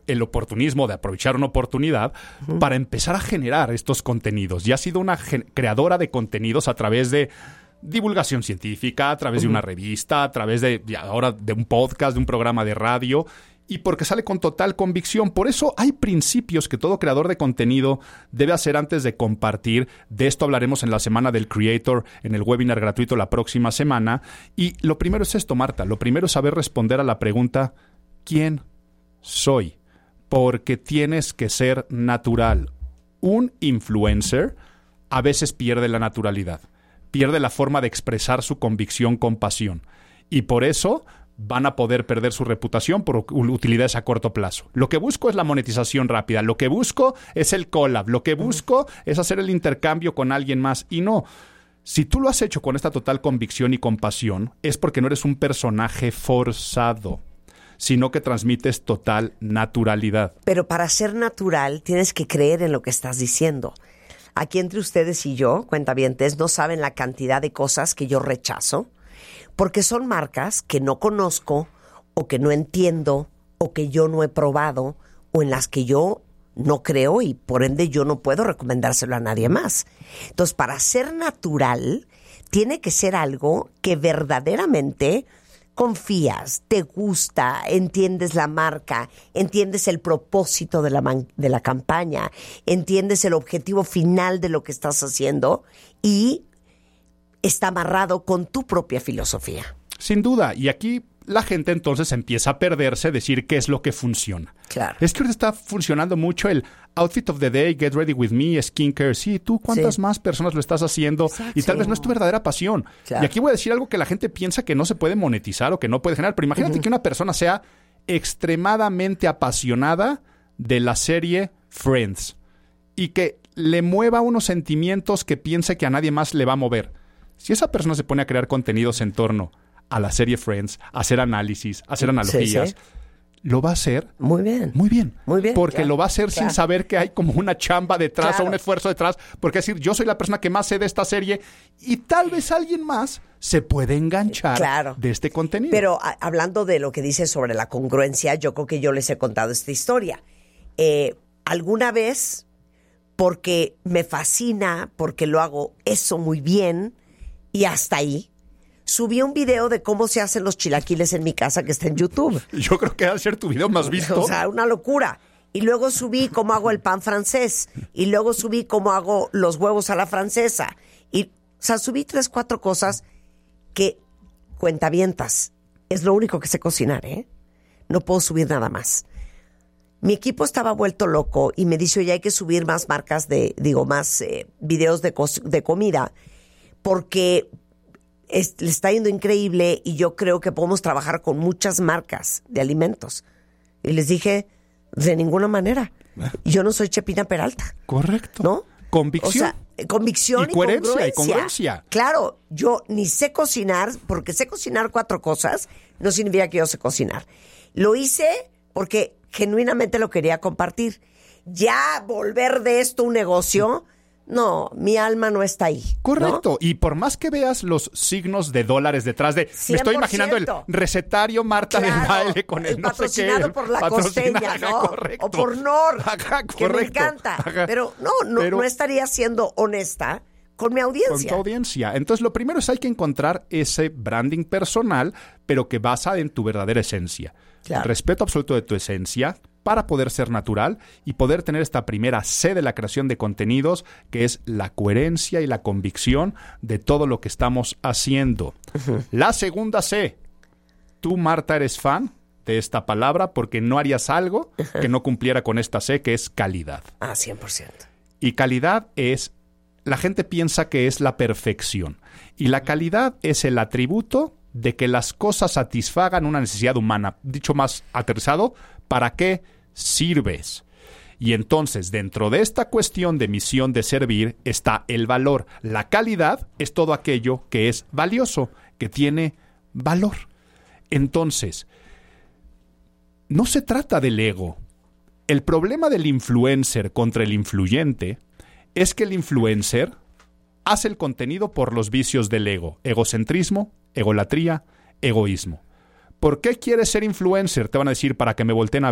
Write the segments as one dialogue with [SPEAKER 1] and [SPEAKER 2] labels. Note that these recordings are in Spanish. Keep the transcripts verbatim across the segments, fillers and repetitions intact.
[SPEAKER 1] el oportunismo de aprovechar una oportunidad uh-huh. para empezar a generar estos contenidos. Y ha sido una gen- creadora de contenidos a través de divulgación científica, a través uh-huh. de una revista, a través de ahora de un podcast, de un programa de radio, y porque sale con total convicción. Por eso hay principios que todo creador de contenido debe hacer antes de compartir. De esto hablaremos en la Semana del Creator, en el webinar gratuito la próxima semana. Y lo primero es esto, Marta. Lo primero es saber responder a la pregunta, ¿quién soy? Porque tienes que ser natural. Un influencer a veces pierde la naturalidad, pierde la forma de expresar su convicción con pasión. Y por eso van a poder perder su reputación por utilidades a corto plazo. Lo que busco es la monetización rápida. Lo que busco es el collab. Lo que busco uh-huh. es hacer el intercambio con alguien más. Y no, si tú lo has hecho con esta total convicción y compasión, es porque no eres un personaje forzado, sino que transmites total naturalidad.
[SPEAKER 2] Pero para ser natural tienes que creer en lo que estás diciendo. Aquí entre ustedes y yo, cuentavientes, no saben la cantidad de cosas que yo rechazo, porque son marcas que no conozco, o que no entiendo, o que yo no he probado, o en las que yo no creo y por ende yo no puedo recomendárselo a nadie más. Entonces, para ser natural, tiene que ser algo que verdaderamente confías, te gusta, entiendes la marca, entiendes el propósito de la, man- de la campaña, entiendes el objetivo final de lo que estás haciendo y está amarrado con tu propia filosofía.
[SPEAKER 1] Sin duda. Y aquí la gente entonces empieza a perderse, decir qué es lo que funciona.
[SPEAKER 2] Claro.
[SPEAKER 1] Es que ahorita está funcionando mucho el outfit of the day, get ready with me, skincare. Sí, ¿tú cuántas sí. más personas lo estás haciendo? Exacto. Y tal vez no es tu verdadera pasión. Claro. Y aquí voy a decir algo que la gente piensa que no se puede monetizar o que no puede generar. Pero imagínate uh-huh. que una persona sea extremadamente apasionada de la serie Friends y que le mueva unos sentimientos que piense que a nadie más le va a mover. Si esa persona se pone a crear contenidos en torno a la serie Friends, a hacer análisis, a hacer analogías, sí, sí. lo va a hacer
[SPEAKER 2] muy bien.
[SPEAKER 1] Muy bien.
[SPEAKER 2] Muy bien.
[SPEAKER 1] Porque
[SPEAKER 2] claro,
[SPEAKER 1] lo va a hacer
[SPEAKER 2] claro.
[SPEAKER 1] sin saber que hay como una chamba detrás
[SPEAKER 2] claro.
[SPEAKER 1] o un esfuerzo detrás. Porque es decir, yo soy la persona que más sé de esta serie y tal vez alguien más se puede enganchar
[SPEAKER 2] claro.
[SPEAKER 1] de este contenido.
[SPEAKER 2] Pero a, hablando de lo que dices sobre la congruencia, yo creo que yo les he contado esta historia. Eh, alguna vez, porque me fascina, porque lo hago eso muy bien, y hasta ahí, subí un video de cómo se hacen los chilaquiles en mi casa que está en YouTube.
[SPEAKER 1] Yo creo que va a ser tu video más visto.
[SPEAKER 2] O sea, una locura. Y luego subí cómo hago el pan francés. Y luego subí cómo hago los huevos a la francesa. Y, o sea, subí tres, cuatro cosas que, cuentavientas, es lo único que sé cocinar, ¿eh? No puedo subir nada más. Mi equipo estaba vuelto loco y me dice, oye, hay que subir más marcas de, digo, más eh, videos de, co- de comida. Porque es, le está yendo increíble y yo creo que podemos trabajar con muchas marcas de alimentos. Y les dije, de ninguna manera. Yo no soy Chepina Peralta.
[SPEAKER 1] Correcto.
[SPEAKER 2] ¿No?
[SPEAKER 1] Convicción.
[SPEAKER 2] O sea, convicción
[SPEAKER 1] y,
[SPEAKER 2] y,
[SPEAKER 1] coherencia,
[SPEAKER 2] congruencia.
[SPEAKER 1] y congruencia.
[SPEAKER 2] Claro, yo ni sé cocinar, porque sé cocinar cuatro cosas, no significa que yo sé cocinar. Lo hice porque genuinamente lo quería compartir. Ya volver de esto un negocio... No, mi alma no está ahí.
[SPEAKER 1] Correcto.
[SPEAKER 2] ¿No?
[SPEAKER 1] Y por más que veas los signos de dólares detrás de...
[SPEAKER 2] cien por ciento.
[SPEAKER 1] Me estoy imaginando el recetario Marta
[SPEAKER 2] claro,
[SPEAKER 1] del baile con el,
[SPEAKER 2] el
[SPEAKER 1] no sé qué.
[SPEAKER 2] patrocinado por la costeña, ¿no?
[SPEAKER 1] Correcto.
[SPEAKER 2] O por Nor,
[SPEAKER 1] Ajá,
[SPEAKER 2] que me encanta.
[SPEAKER 1] Ajá.
[SPEAKER 2] Pero no, no,
[SPEAKER 1] Pero,
[SPEAKER 2] no estaría siendo honesta con mi audiencia.
[SPEAKER 1] Con tu audiencia. Entonces, lo primero es hay que encontrar ese branding personal, pero que basa en tu verdadera esencia. Claro. El respeto absoluto de tu esencia para poder ser natural y poder tener esta primera C de la creación de contenidos, que es la coherencia y la convicción de todo lo que estamos haciendo. Uh-huh. La segunda C. Tú, Marta, eres fan de esta palabra porque no harías algo uh-huh. que no cumpliera con esta C, que es calidad.
[SPEAKER 2] Ah, cien por ciento.
[SPEAKER 1] Y calidad es... La gente piensa que es la perfección. Y la calidad es el atributo de que las cosas satisfagan una necesidad humana. Dicho más aterrizado, ¿para qué sirves? Y entonces, dentro de esta cuestión de misión de servir, está el valor. La calidad es todo aquello que es valioso, que tiene valor. Entonces, no se trata del ego. El problema del influencer contra el influyente es que el influencer hace el contenido por los vicios del ego. Egocentrismo, egolatría, egoísmo. ¿Por qué quieres ser influencer? Te van a decir, para que me volteen a ver.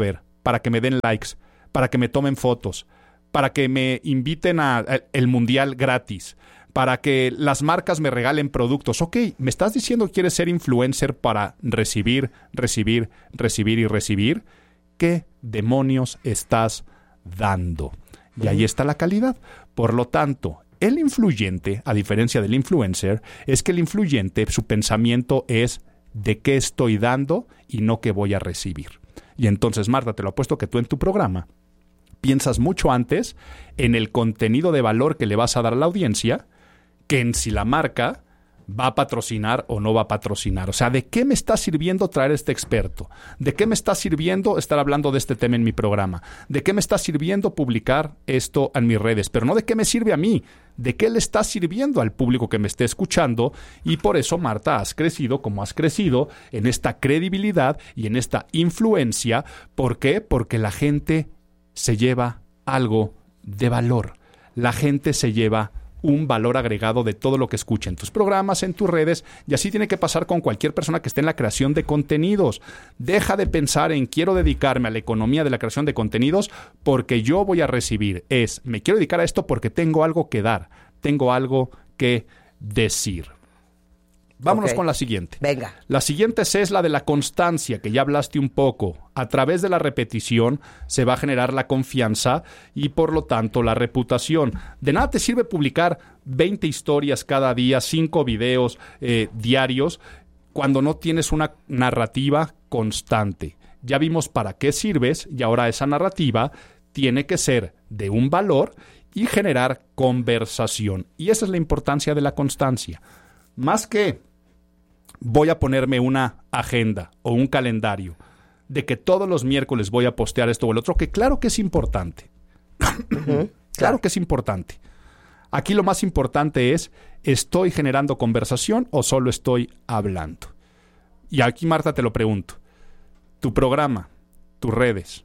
[SPEAKER 1] para que me den likes, para que me tomen fotos, para que me inviten al mundial gratis, para que las marcas me regalen productos. Ok, me estás diciendo que quieres ser influencer para recibir, recibir, recibir y recibir. ¿Qué demonios estás dando? Y ahí está la calidad. Por lo tanto, el influyente, a diferencia del influencer, es que el influyente, su pensamiento es de qué estoy dando y no qué voy a recibir. Y entonces, Marta, te lo apuesto que tú en tu programa piensas mucho antes en el contenido de valor que le vas a dar a la audiencia que en si la marca va a patrocinar o no va a patrocinar. O sea, ¿de qué me está sirviendo traer este experto? ¿De qué me está sirviendo estar hablando de este tema en mi programa? ¿De qué me está sirviendo publicar esto en mis redes? Pero no de qué me sirve a mí, de qué le está sirviendo al público que me esté escuchando. Y por eso, Marta, has crecido como has crecido en esta credibilidad y en esta influencia. ¿Por qué? Porque la gente se lleva algo de valor. La gente se lleva un valor agregado de todo lo que escucha en tus programas, en tus redes, y así tiene que pasar con cualquier persona que esté en la creación de contenidos. Deja de pensar en quiero dedicarme a la economía de la creación de contenidos porque yo voy a recibir. Es, me quiero dedicar a esto porque tengo algo que dar, tengo algo que decir. Vámonos okay. con la siguiente.
[SPEAKER 2] Venga.
[SPEAKER 1] La siguiente es la de la constancia, que ya hablaste un poco. A través de la repetición se va a generar la confianza y, por lo tanto, la reputación. De nada te sirve publicar veinte historias cada día, cinco videos eh, diarios, cuando no tienes una narrativa constante. Ya vimos para qué sirves y ahora esa narrativa tiene que ser de un valor y generar conversación. Y esa es la importancia de la constancia. Más que voy a ponerme una agenda o un calendario de que todos los miércoles voy a postear esto o el otro, que claro que es importante. Uh-huh. Claro que es importante. Aquí lo más importante es, ¿estoy generando conversación o solo estoy hablando? Y aquí, Marta, te lo pregunto. ¿Tu programa, tus redes,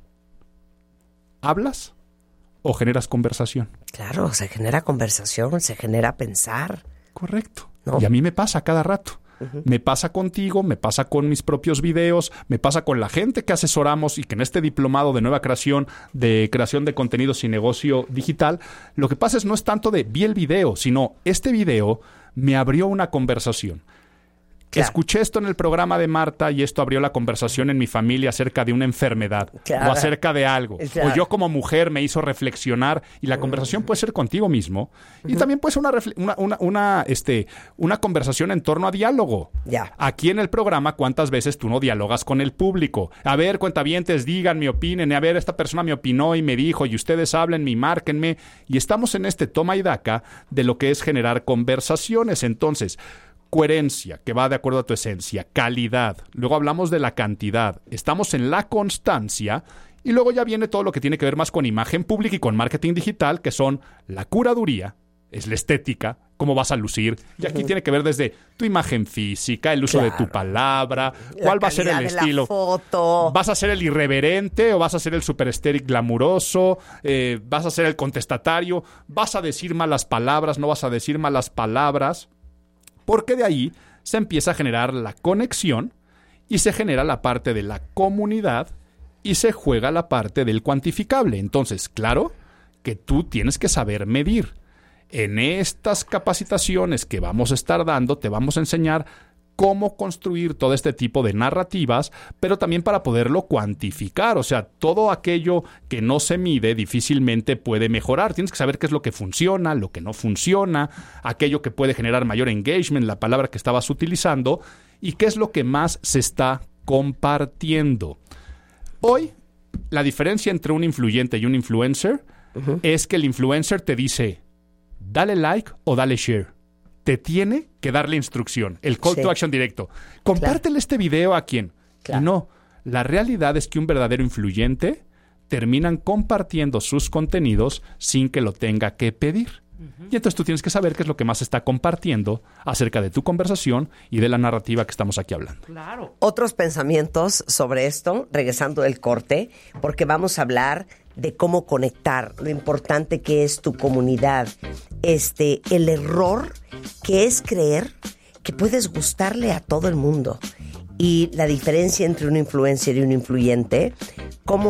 [SPEAKER 1] hablas o generas conversación?
[SPEAKER 2] Claro, se genera conversación, se genera pensar.
[SPEAKER 1] Correcto.
[SPEAKER 2] ¿No?
[SPEAKER 1] Y a mí me pasa cada rato. Uh-huh. Me pasa contigo, me pasa con mis propios videos, me pasa con la gente que asesoramos y que en este diplomado de nueva creación, de creación de contenidos y negocio digital, lo que pasa es no es tanto de vi el video, sino este video me abrió una conversación. Claro. Escuché esto en el programa de Marta y esto abrió la conversación en mi familia acerca de una enfermedad, claro, o acerca de algo. Claro. O yo como mujer me hizo reflexionar y la conversación puede ser contigo mismo. Uh-huh. Y también puede ser una, una, una, una, este, una conversación en torno a diálogo.
[SPEAKER 2] Yeah.
[SPEAKER 1] Aquí en el programa, ¿cuántas veces tú no dialogas con el público? A ver, cuentavientes, díganme, opinen. A ver, esta persona me opinó y me dijo y ustedes háblenme y márquenme. Y estamos en este toma y daca de lo que es generar conversaciones. Entonces, coherencia, que va de acuerdo a tu esencia, calidad, luego hablamos de la cantidad, estamos en la constancia y luego ya viene todo lo que tiene que ver más con imagen pública y con marketing digital, que son la curaduría, es la estética, cómo vas a lucir, y aquí uh-huh. tiene que ver desde tu imagen física, el uso claro. de tu palabra, la cuál va a ser el estilo,
[SPEAKER 2] la foto.
[SPEAKER 1] ¿Vas a ser el irreverente o vas a ser el super estéril glamuroso? Eh, ¿Vas a ser el contestatario? ¿Vas a decir malas palabras? ¿No vas a decir malas palabras? Porque de ahí se empieza a generar la conexión y se genera la parte de la comunidad y se juega la parte del cuantificable. Entonces, claro que tú tienes que saber medir. En estas capacitaciones que vamos a estar dando, te vamos a enseñar cómo construir todo este tipo de narrativas, pero también para poderlo cuantificar. O sea, todo aquello que no se mide difícilmente puede mejorar. Tienes que saber qué es lo que funciona, lo que no funciona, aquello que puede generar mayor engagement, la palabra que estabas utilizando, y qué es lo que más se está compartiendo. Hoy, la diferencia entre un influyente y un influencer uh-huh. es que el influencer te dice, dale like o dale share. Te tiene que darle instrucción, el call sí. to action directo. Compártele claro. este video a quien. Claro. No, la realidad es que un verdadero influyente terminan compartiendo sus contenidos sin que lo tenga que pedir. Uh-huh. Y entonces tú tienes que saber qué es lo que más está compartiendo acerca de tu conversación y de la narrativa que estamos aquí hablando.
[SPEAKER 2] Claro. Otros pensamientos sobre esto, regresando del corte, porque vamos a hablar de cómo conectar, lo importante que es tu comunidad, este, el error que es creer que puedes gustarle a todo el mundo y la diferencia entre un influencer y un influyente, cómo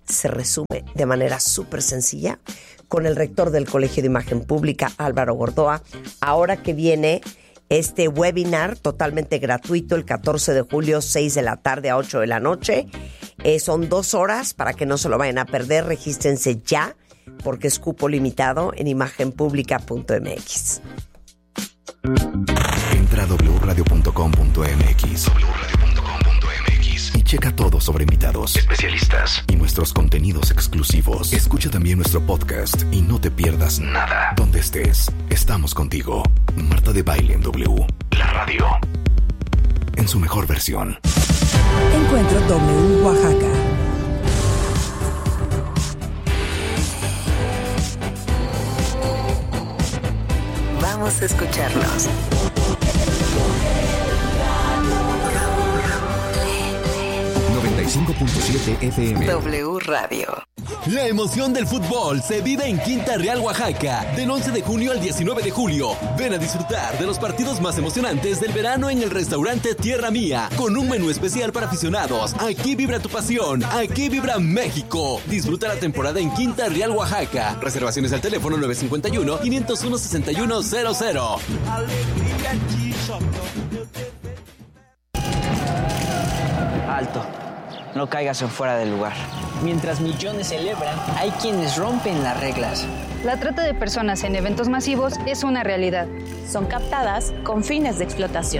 [SPEAKER 2] se resume de manera súper sencilla con el rector del Colegio de Imagen Pública, Álvaro Gordoa, ahora que viene este webinar totalmente gratuito el catorce de julio, seis de la tarde a ocho de la noche. Eh, son dos horas para que no se lo vayan a perder. Regístrense ya porque es cupo limitado en imagen pública punto m x.
[SPEAKER 3] Entra a doble u radio punto com punto m x doble u radio punto com punto m x y checa todo sobre invitados, especialistas y nuestros contenidos exclusivos. Escucha también nuestro podcast y no te pierdas nada. Donde estés, estamos contigo. Marta de Baile en W, la radio, en su mejor versión.
[SPEAKER 4] Encuentro W Oaxaca.
[SPEAKER 5] Vamos a escucharnos.
[SPEAKER 3] noventa y cinco punto siete F M.
[SPEAKER 5] W Radio.
[SPEAKER 6] La emoción del fútbol se vive en Quinta Real, Oaxaca, del once de junio al diecinueve de julio. Ven a disfrutar de los partidos más emocionantes del verano en el restaurante Tierra Mía, con un menú especial para aficionados. Aquí vibra tu pasión, aquí vibra México. Disfruta la temporada en Quinta Real, Oaxaca. Reservaciones al teléfono nueve cinco uno, cinco cero uno, seis uno cero cero.
[SPEAKER 7] Alto, no caigas en fuera del lugar. Mientras millones celebran, hay quienes rompen las reglas.
[SPEAKER 8] La trata de personas en eventos masivos es una realidad.
[SPEAKER 9] Son captadas con fines de explotación.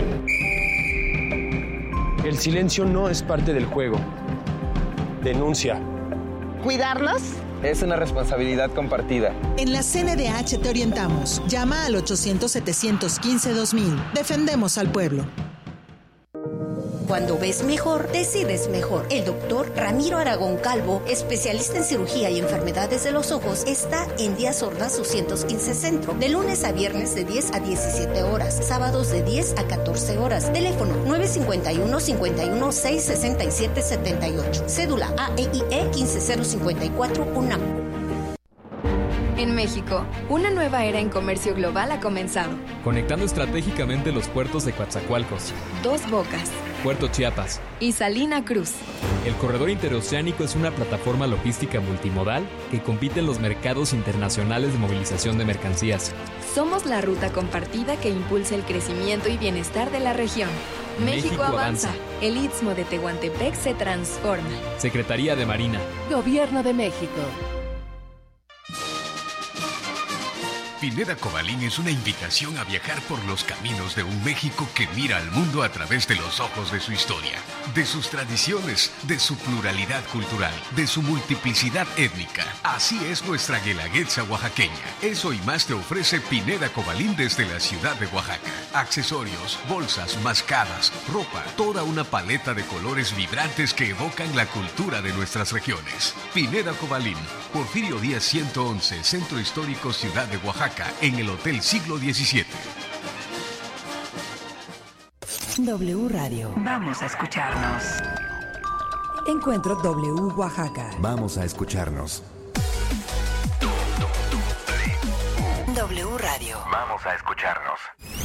[SPEAKER 10] El silencio no es parte del juego. Denuncia.
[SPEAKER 9] ¿Cuidarnos?
[SPEAKER 11] Es una responsabilidad compartida.
[SPEAKER 12] En la C N D H te orientamos. Llama al ochocientos, setecientos quince, dos mil. Defendemos al pueblo.
[SPEAKER 13] Cuando ves mejor, decides mejor. El doctor Ramiro Aragón Calvo, especialista en cirugía y enfermedades de los ojos, está en Díaz Ordaz doscientos quince Centro, de lunes a viernes de diez a diecisiete horas, sábados de diez a catorce horas. Teléfono nueve cinco uno, cinco uno seis, seis siete siete ocho. Cédula A E I E uno cinco cero cinco cuatro, UNAM.
[SPEAKER 14] En México, una nueva era en comercio global ha comenzado.
[SPEAKER 15] Conectando estratégicamente los puertos de Coatzacoalcos,
[SPEAKER 14] Dos Bocas,
[SPEAKER 15] Puerto Chiapas
[SPEAKER 14] y Salina Cruz.
[SPEAKER 15] El corredor interoceánico es una plataforma logística multimodal que compite en los mercados internacionales de movilización de mercancías.
[SPEAKER 14] Somos la ruta compartida que impulsa el crecimiento y bienestar de la región. México, México avanza. avanza. El Istmo de Tehuantepec se transforma.
[SPEAKER 15] Secretaría de Marina.
[SPEAKER 16] Gobierno de México.
[SPEAKER 17] Pineda Cobalín es una invitación a viajar por los caminos de un México que mira al mundo a través de los ojos de su historia, de sus tradiciones, de su pluralidad cultural, de su multiplicidad étnica. Así es nuestra guelaguetza oaxaqueña. Eso y más te ofrece Pineda Cobalín desde la ciudad de Oaxaca. Accesorios, bolsas, mascadas, ropa, toda una paleta de colores vibrantes que evocan la cultura de nuestras regiones. Pineda Cobalín, Porfirio Díaz ciento once, Centro Histórico Ciudad de Oaxaca, en el Hotel Siglo diecisiete.
[SPEAKER 4] W Radio.
[SPEAKER 5] Vamos a escucharnos.
[SPEAKER 4] Encuentro W Oaxaca.
[SPEAKER 3] Vamos a escucharnos.
[SPEAKER 5] W Radio.
[SPEAKER 3] Vamos a escucharnos.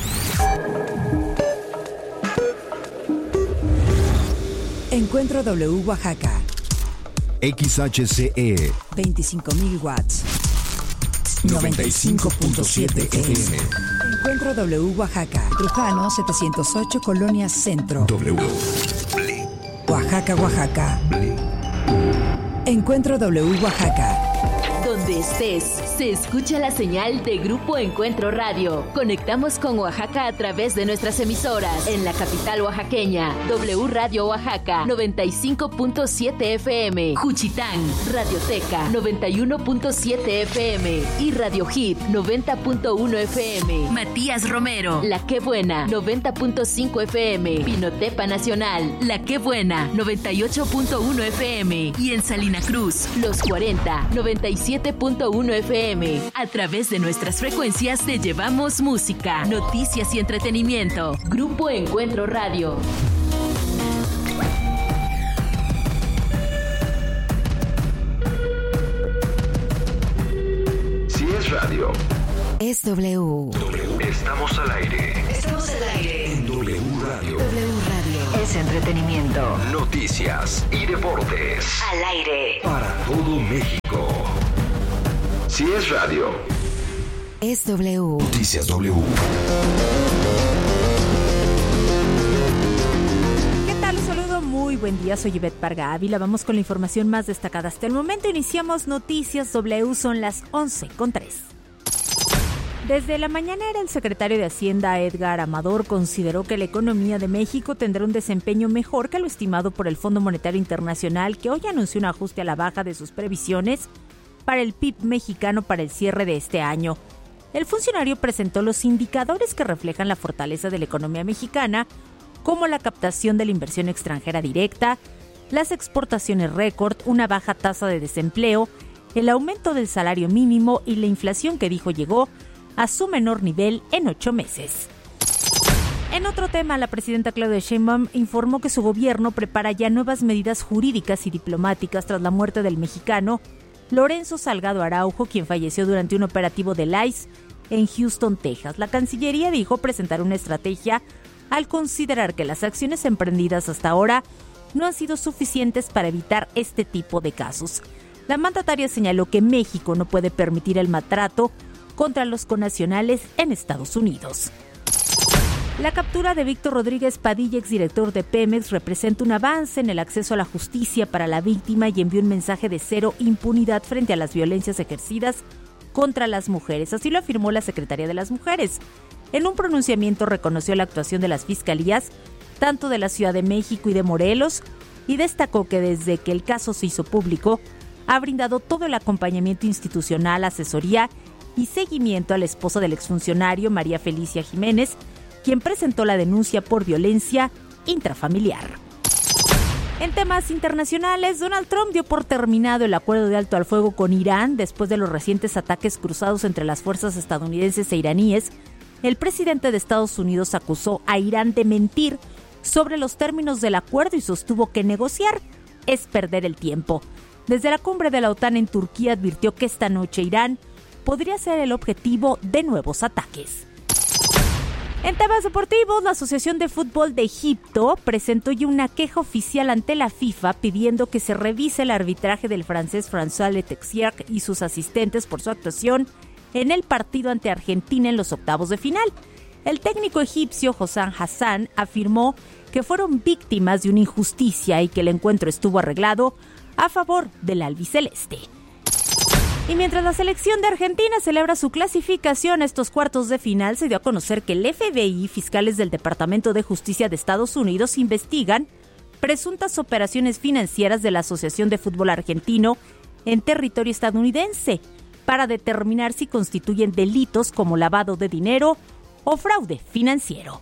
[SPEAKER 4] Encuentro W Oaxaca.
[SPEAKER 3] X H C E.
[SPEAKER 4] veinticinco mil watts.
[SPEAKER 3] noventa y cinco punto siete F M.
[SPEAKER 4] Encuentro W Oaxaca. Trujano setecientos ocho, Colonia Centro.
[SPEAKER 3] W.
[SPEAKER 4] Oaxaca, Oaxaca. Encuentro W Oaxaca.
[SPEAKER 16] Donde estés, se escucha la señal de Grupo Encuentro Radio. Conectamos con Oaxaca a través de nuestras emisoras. En la capital oaxaqueña, W Radio Oaxaca, noventa y cinco punto siete F M. Juchitán, Radioteca, noventa y uno punto siete F M. Y Radio Hit, noventa punto uno F M. Matías Romero, La Qué Buena, noventa punto cinco F M. Pinotepa Nacional, La Qué Buena, noventa y ocho punto uno F M. Y en Salina Cruz, Los cuarenta, noventa y siete punto uno F M. A través de nuestras frecuencias te llevamos música, noticias y entretenimiento. Grupo Encuentro Radio.
[SPEAKER 3] Si es radio,
[SPEAKER 4] es W.
[SPEAKER 3] W. Estamos al aire.
[SPEAKER 5] Estamos al aire.
[SPEAKER 3] En W Radio.
[SPEAKER 5] W Radio. es entretenimiento.
[SPEAKER 3] Noticias y deportes.
[SPEAKER 5] Al aire.
[SPEAKER 3] Para todo México. Si es radio.
[SPEAKER 5] Es W.
[SPEAKER 3] Noticias W.
[SPEAKER 18] ¿Qué tal? Un saludo, muy buen día. Soy Ivette Parga Ávila. Vamos con la información más destacada. Hasta el momento iniciamos Noticias W. Son las once con tres. Desde la mañanera, el secretario de Hacienda, Edgar Amador, consideró que la economía de México tendrá un desempeño mejor que lo estimado por el Fondo Monetario Internacional, que hoy anunció un ajuste a la baja de sus previsiones para el P I B mexicano para el cierre de este año. El funcionario presentó los indicadores que reflejan la fortaleza de la economía mexicana, como la captación de la inversión extranjera directa, las exportaciones récord, una baja tasa de desempleo, el aumento del salario mínimo y la inflación que dijo llegó a su menor nivel en ocho meses. En otro tema, la presidenta Claudia Sheinbaum informó que su gobierno prepara ya nuevas medidas jurídicas y diplomáticas tras la muerte del mexicano Lorenzo Salgado Araujo, quien falleció durante un operativo del I C E en Houston, Texas. La Cancillería dijo presentar una estrategia al considerar que las acciones emprendidas hasta ahora no han sido suficientes para evitar este tipo de casos. La mandataria señaló que México no puede permitir el maltrato contra los connacionales en Estados Unidos. La captura de Víctor Rodríguez Padilla, exdirector de Pemex, representa un avance en el acceso a la justicia para la víctima y envió un mensaje de cero impunidad frente a las violencias ejercidas contra las mujeres. Así lo afirmó la Secretaría de las Mujeres. En un pronunciamiento reconoció la actuación de las fiscalías, tanto de la Ciudad de México y de Morelos, y destacó que desde que el caso se hizo público, ha brindado todo el acompañamiento institucional, asesoría y seguimiento a la esposa del exfuncionario, María Felicia Jiménez, quien presentó la denuncia por violencia intrafamiliar. En temas internacionales, Donald Trump dio por terminado el acuerdo de alto al fuego con Irán después de los recientes ataques cruzados entre las fuerzas estadounidenses e iraníes. El presidente de Estados Unidos acusó a Irán de mentir sobre los términos del acuerdo y sostuvo que negociar es perder el tiempo. Desde la cumbre de la OTAN en Turquía advirtió que esta noche Irán podría ser el objetivo de nuevos ataques. En temas deportivos, la Asociación de Fútbol de Egipto presentó ya una queja oficial ante la FIFA pidiendo que se revise el arbitraje del francés François Letexier y sus asistentes por su actuación en el partido ante Argentina en los octavos de final. El técnico egipcio Hossam Hassan afirmó que fueron víctimas de una injusticia y que el encuentro estuvo arreglado a favor del albiceleste. Y mientras la selección de Argentina celebra su clasificación a estos cuartos de final, se dio a conocer que el F B I y fiscales del Departamento de Justicia de Estados Unidos investigan presuntas operaciones financieras de la Asociación de Fútbol Argentino en territorio estadounidense para determinar si constituyen delitos como lavado de dinero o fraude financiero.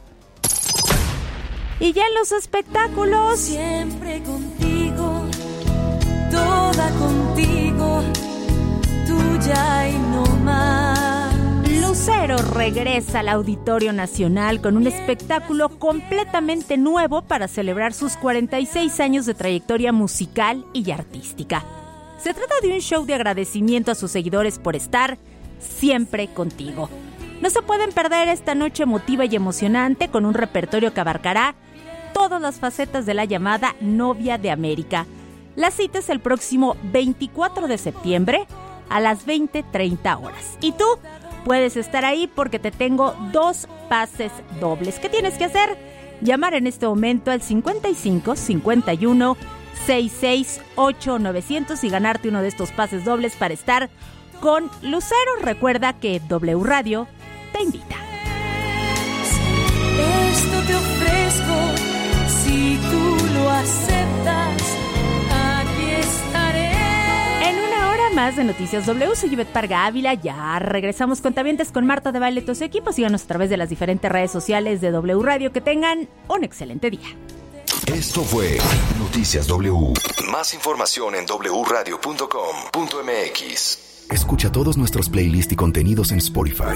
[SPEAKER 18] Y ya en los espectáculos...
[SPEAKER 19] Siempre contigo, toda contigo, tuya y no más.
[SPEAKER 18] Lucero regresa al Auditorio Nacional con un espectáculo completamente nuevo para celebrar sus cuarenta y seis años de trayectoria musical y artística. Se trata de un show de agradecimiento a sus seguidores por estar siempre contigo. No se pueden perder esta noche emotiva y emocionante con un repertorio que abarcará todas las facetas de la llamada Novia de América. La cita es el próximo veinticuatro de septiembre a las veinte treinta horas. Y tú puedes estar ahí porque te tengo dos pases dobles. ¿Qué tienes que hacer? Llamar en este momento al cincuenta y cinco, cincuenta y uno, sesenta y seis, ocho novecientos y ganarte uno de estos pases dobles para estar con Lucero. Recuerda que W Radio te invita.
[SPEAKER 19] Esto te ofrezco, si tú lo aceptas, aquí estaré.
[SPEAKER 18] En una hora más de Noticias W, soy Ivette Parga Ávila. Ya regresamos con Tavientes con Marta de Baile y todo su equipo. Síganos a través de las diferentes redes sociales de W Radio. Que tengan un excelente día.
[SPEAKER 3] Esto fue Noticias W. Más información en doble u radio punto com punto m x. Escucha todos nuestros playlists y contenidos en Spotify.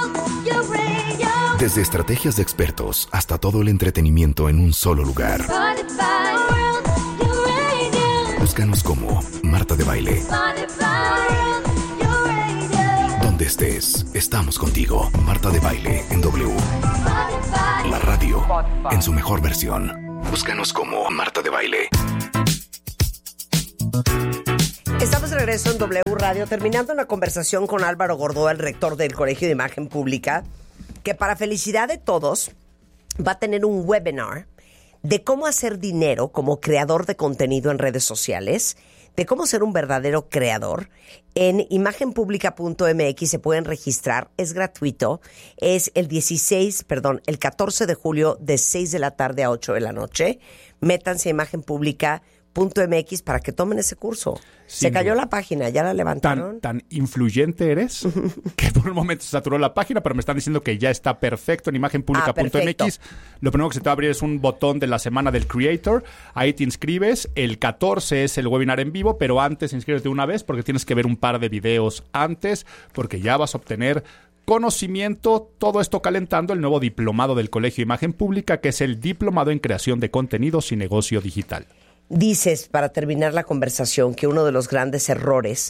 [SPEAKER 3] Desde estrategias de expertos hasta todo el entretenimiento en un solo lugar. Búscanos como Marta de Baile. Donde estés, estamos contigo. Marta de Baile en W. La radio en su mejor versión. Búscanos como Marta de Baile.
[SPEAKER 2] Estamos de regreso en W Radio, terminando una conversación con Álvaro Gordoa, el rector del Colegio de Imagen Pública, que para felicidad de todos va a tener un webinar de cómo hacer dinero como creador de contenido en redes sociales, de cómo ser un verdadero creador. En imagen pública punto m x se pueden registrar, es gratuito, es el dieciséis, perdón, el catorce de julio de seis de la tarde a ocho de la noche. Métanse a imagen pública punto m x para que tomen ese curso.
[SPEAKER 1] Sin
[SPEAKER 2] se cayó
[SPEAKER 1] duda.
[SPEAKER 2] La página, ya la levantaron.
[SPEAKER 1] Tan, tan influyente eres que por un momento se saturó la página, pero me están diciendo que ya está perfecto en imagen pública punto m x. Ah, lo primero que se te va a abrir es un botón de la semana del Creator. Ahí te inscribes. El catorce es el webinar en vivo, pero antes inscríbete una vez porque tienes que ver un par de videos antes, porque ya vas a obtener conocimiento, todo esto calentando el nuevo diplomado del Colegio de Imagen Pública, que es el Diplomado en Creación de Contenidos y Negocio Digital.
[SPEAKER 2] Dices, para terminar la conversación, que uno de los grandes errores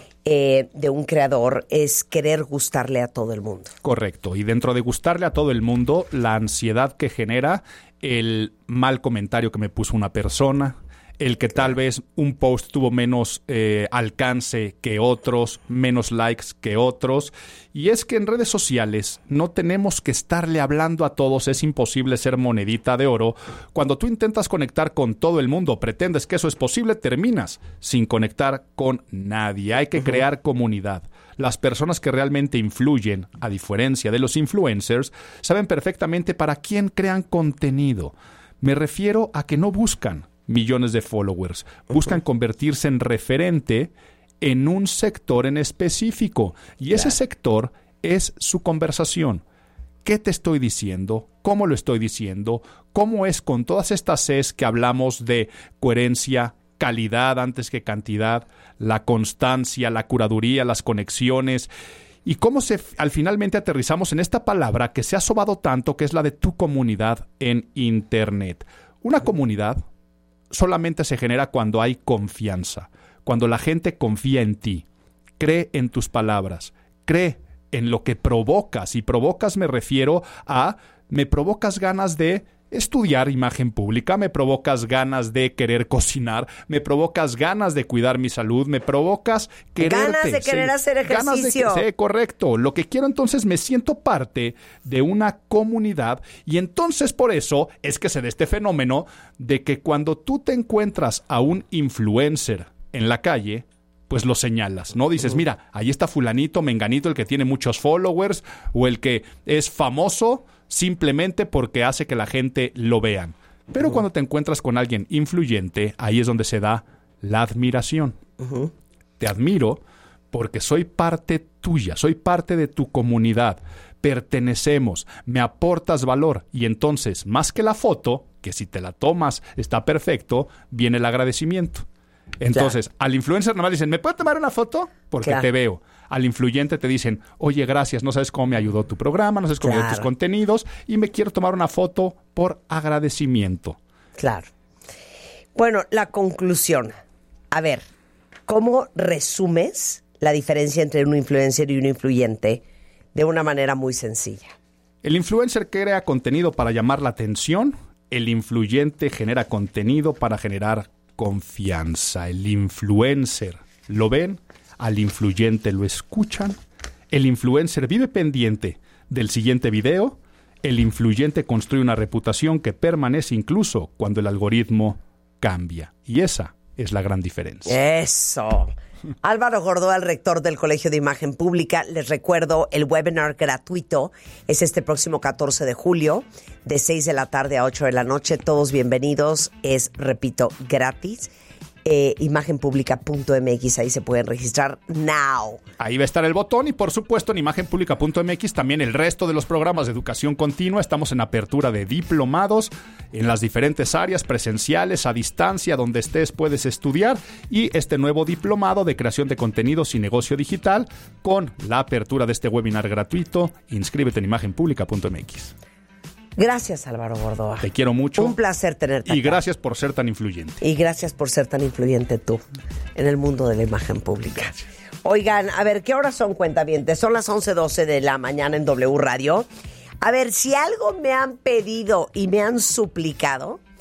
[SPEAKER 2] eh, de un creador es querer gustarle a todo el mundo.
[SPEAKER 1] Correcto. Y dentro de gustarle a todo el mundo, la ansiedad que genera el mal comentario que me puso una persona, el que tal vez un post tuvo menos eh, alcance que otros, menos likes que otros. Y es que en redes sociales no tenemos que estarle hablando a todos, es imposible ser monedita de oro. Cuando tú intentas conectar con todo el mundo, pretendes que eso es posible, terminas sin conectar con nadie. Hay que uh-huh. crear comunidad. Las personas que realmente influyen, a diferencia de los influencers, saben perfectamente para quién crean contenido. Me refiero a que no buscan millones de followers. Buscan convertirse en referente en un sector en específico. Y ese claro. sector es su conversación. ¿Qué te estoy diciendo? ¿Cómo lo estoy diciendo? ¿Cómo es con todas estas Cs que hablamos de coherencia, calidad antes que cantidad, la constancia, la curaduría, las conexiones? Y cómo se, al finalmente aterrizamos en esta palabra que se ha sobado tanto, que es la de tu comunidad en Internet. Una comunidad solamente se genera cuando hay confianza, cuando la gente confía en ti, cree en tus palabras, cree en lo que provocas. Y provocas me refiero a, me provocas ganas de estudiar imagen pública, me provocas ganas de querer cocinar, me provocas ganas de cuidar mi salud, me provocas quererte.
[SPEAKER 2] Ganas de querer
[SPEAKER 1] sí,
[SPEAKER 2] hacer ejercicio.
[SPEAKER 1] Ganas de, sí, correcto. Lo que quiero entonces, me siento parte de una comunidad y entonces por eso es que se da este fenómeno de que cuando tú te encuentras a un influencer en la calle, pues lo señalas, ¿no? Dices, mira, ahí está fulanito, menganito, el que tiene muchos followers o el que es famoso simplemente porque hace que la gente lo vean. Pero uh-huh. cuando te encuentras con alguien influyente, ahí es donde se da la admiración. Uh-huh. Te admiro porque soy parte tuya, soy parte de tu comunidad, pertenecemos, me aportas valor y entonces, más que la foto, que si te la tomas está perfecto, viene el agradecimiento. Entonces, claro. al influencer nada más dicen, ¿me puedo tomar una foto? Porque claro. te veo. Al influyente te dicen, oye, gracias, no sabes cómo me ayudó tu programa, no sabes cómo claro. me ayudó tus contenidos y me quiero tomar una foto por agradecimiento.
[SPEAKER 2] Claro. Bueno, la conclusión. A ver, ¿cómo resumes la diferencia entre un influencer y un influyente de una manera muy sencilla?
[SPEAKER 1] El influencer crea contenido para llamar la atención, el influyente genera contenido para generar confianza. El influencer lo ven, al influyente lo escuchan, el influencer vive pendiente del siguiente video, el influyente construye una reputación que permanece incluso cuando el algoritmo cambia. Y esa es la gran diferencia.
[SPEAKER 2] ¡Eso! Álvaro Gordoa, el rector del Colegio de Imagen Pública. Les recuerdo, el webinar gratuito es este próximo catorce de julio, de seis de la tarde a ocho de la noche. Todos bienvenidos. Es, repito, gratis. Eh, imagen pública punto m x, ahí se pueden registrar now.
[SPEAKER 1] Ahí va a estar el botón y por supuesto en imagen pública punto m x también el resto de los programas de educación continua. Estamos en apertura de diplomados en las diferentes áreas, presenciales, a distancia, donde estés puedes estudiar, y este nuevo diplomado de creación de contenidos y negocio digital con la apertura de este webinar gratuito. Inscríbete en imagen pública punto m x.
[SPEAKER 2] Gracias, Álvaro Gordoa.
[SPEAKER 1] Te quiero mucho.
[SPEAKER 2] Un placer tenerte
[SPEAKER 1] Y
[SPEAKER 2] acá.
[SPEAKER 1] gracias por ser tan influyente.
[SPEAKER 2] Y gracias por ser tan influyente tú en el mundo de la imagen pública.
[SPEAKER 1] Gracias.
[SPEAKER 2] Oigan, a ver, ¿qué horas son, cuentavientes? Son las once doce de la mañana en W Radio. A ver, si algo me han pedido y me han suplicado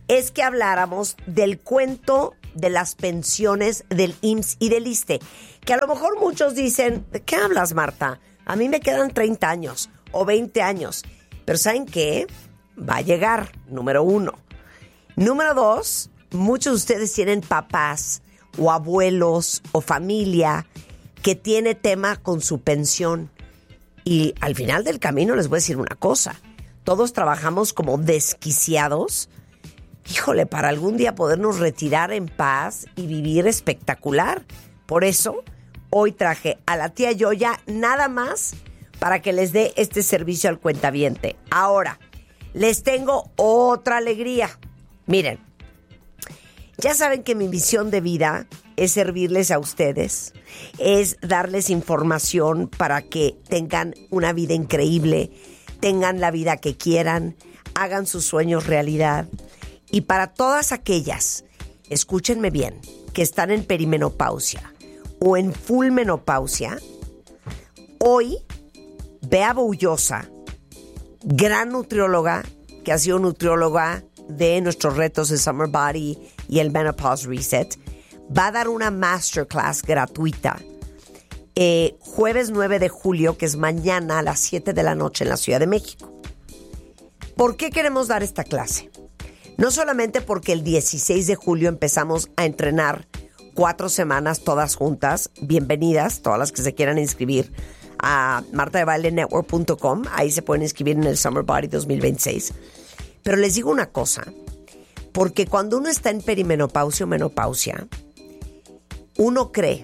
[SPEAKER 2] es que habláramos del cuento de las pensiones del I M S S y del ISSSTE, que a lo mejor muchos dicen, ¿de qué hablas, Marta? A mí me quedan treinta años o veinte años. Pero ¿saben qué? Va a llegar, número uno. Número dos, muchos de ustedes tienen papás o abuelos o familia que tiene tema con su pensión. Y al final del camino les voy a decir una cosa. Todos trabajamos como desquiciados. Híjole, para algún día podernos retirar en paz y vivir espectacular. Por eso, hoy traje a la tía Yoya nada más para que les dé este servicio al cuentaviente. Ahora, les tengo otra alegría. Miren, ya saben que mi misión de vida es servirles a ustedes, es darles información para que tengan una vida increíble, tengan la vida que quieran, hagan sus sueños realidad. Y para todas aquellas, escúchenme bien, que están en perimenopausia o en full menopausia, hoy Bea Boullosa, gran nutrióloga, que ha sido nutrióloga de nuestros retos de Summer Body y el Menopause Reset, va a dar una masterclass gratuita eh, jueves nueve de julio, que es mañana a las siete de la noche en la Ciudad de México. ¿Por qué queremos dar esta clase? No solamente porque el dieciséis de julio empezamos a entrenar cuatro semanas todas juntas. Bienvenidas, todas las que se quieran inscribir a marta de baile network punto com. Ahí se pueden inscribir en el Summer Body dos mil veintiséis. Pero les digo una cosa, porque cuando uno está en perimenopausia o menopausia, uno cree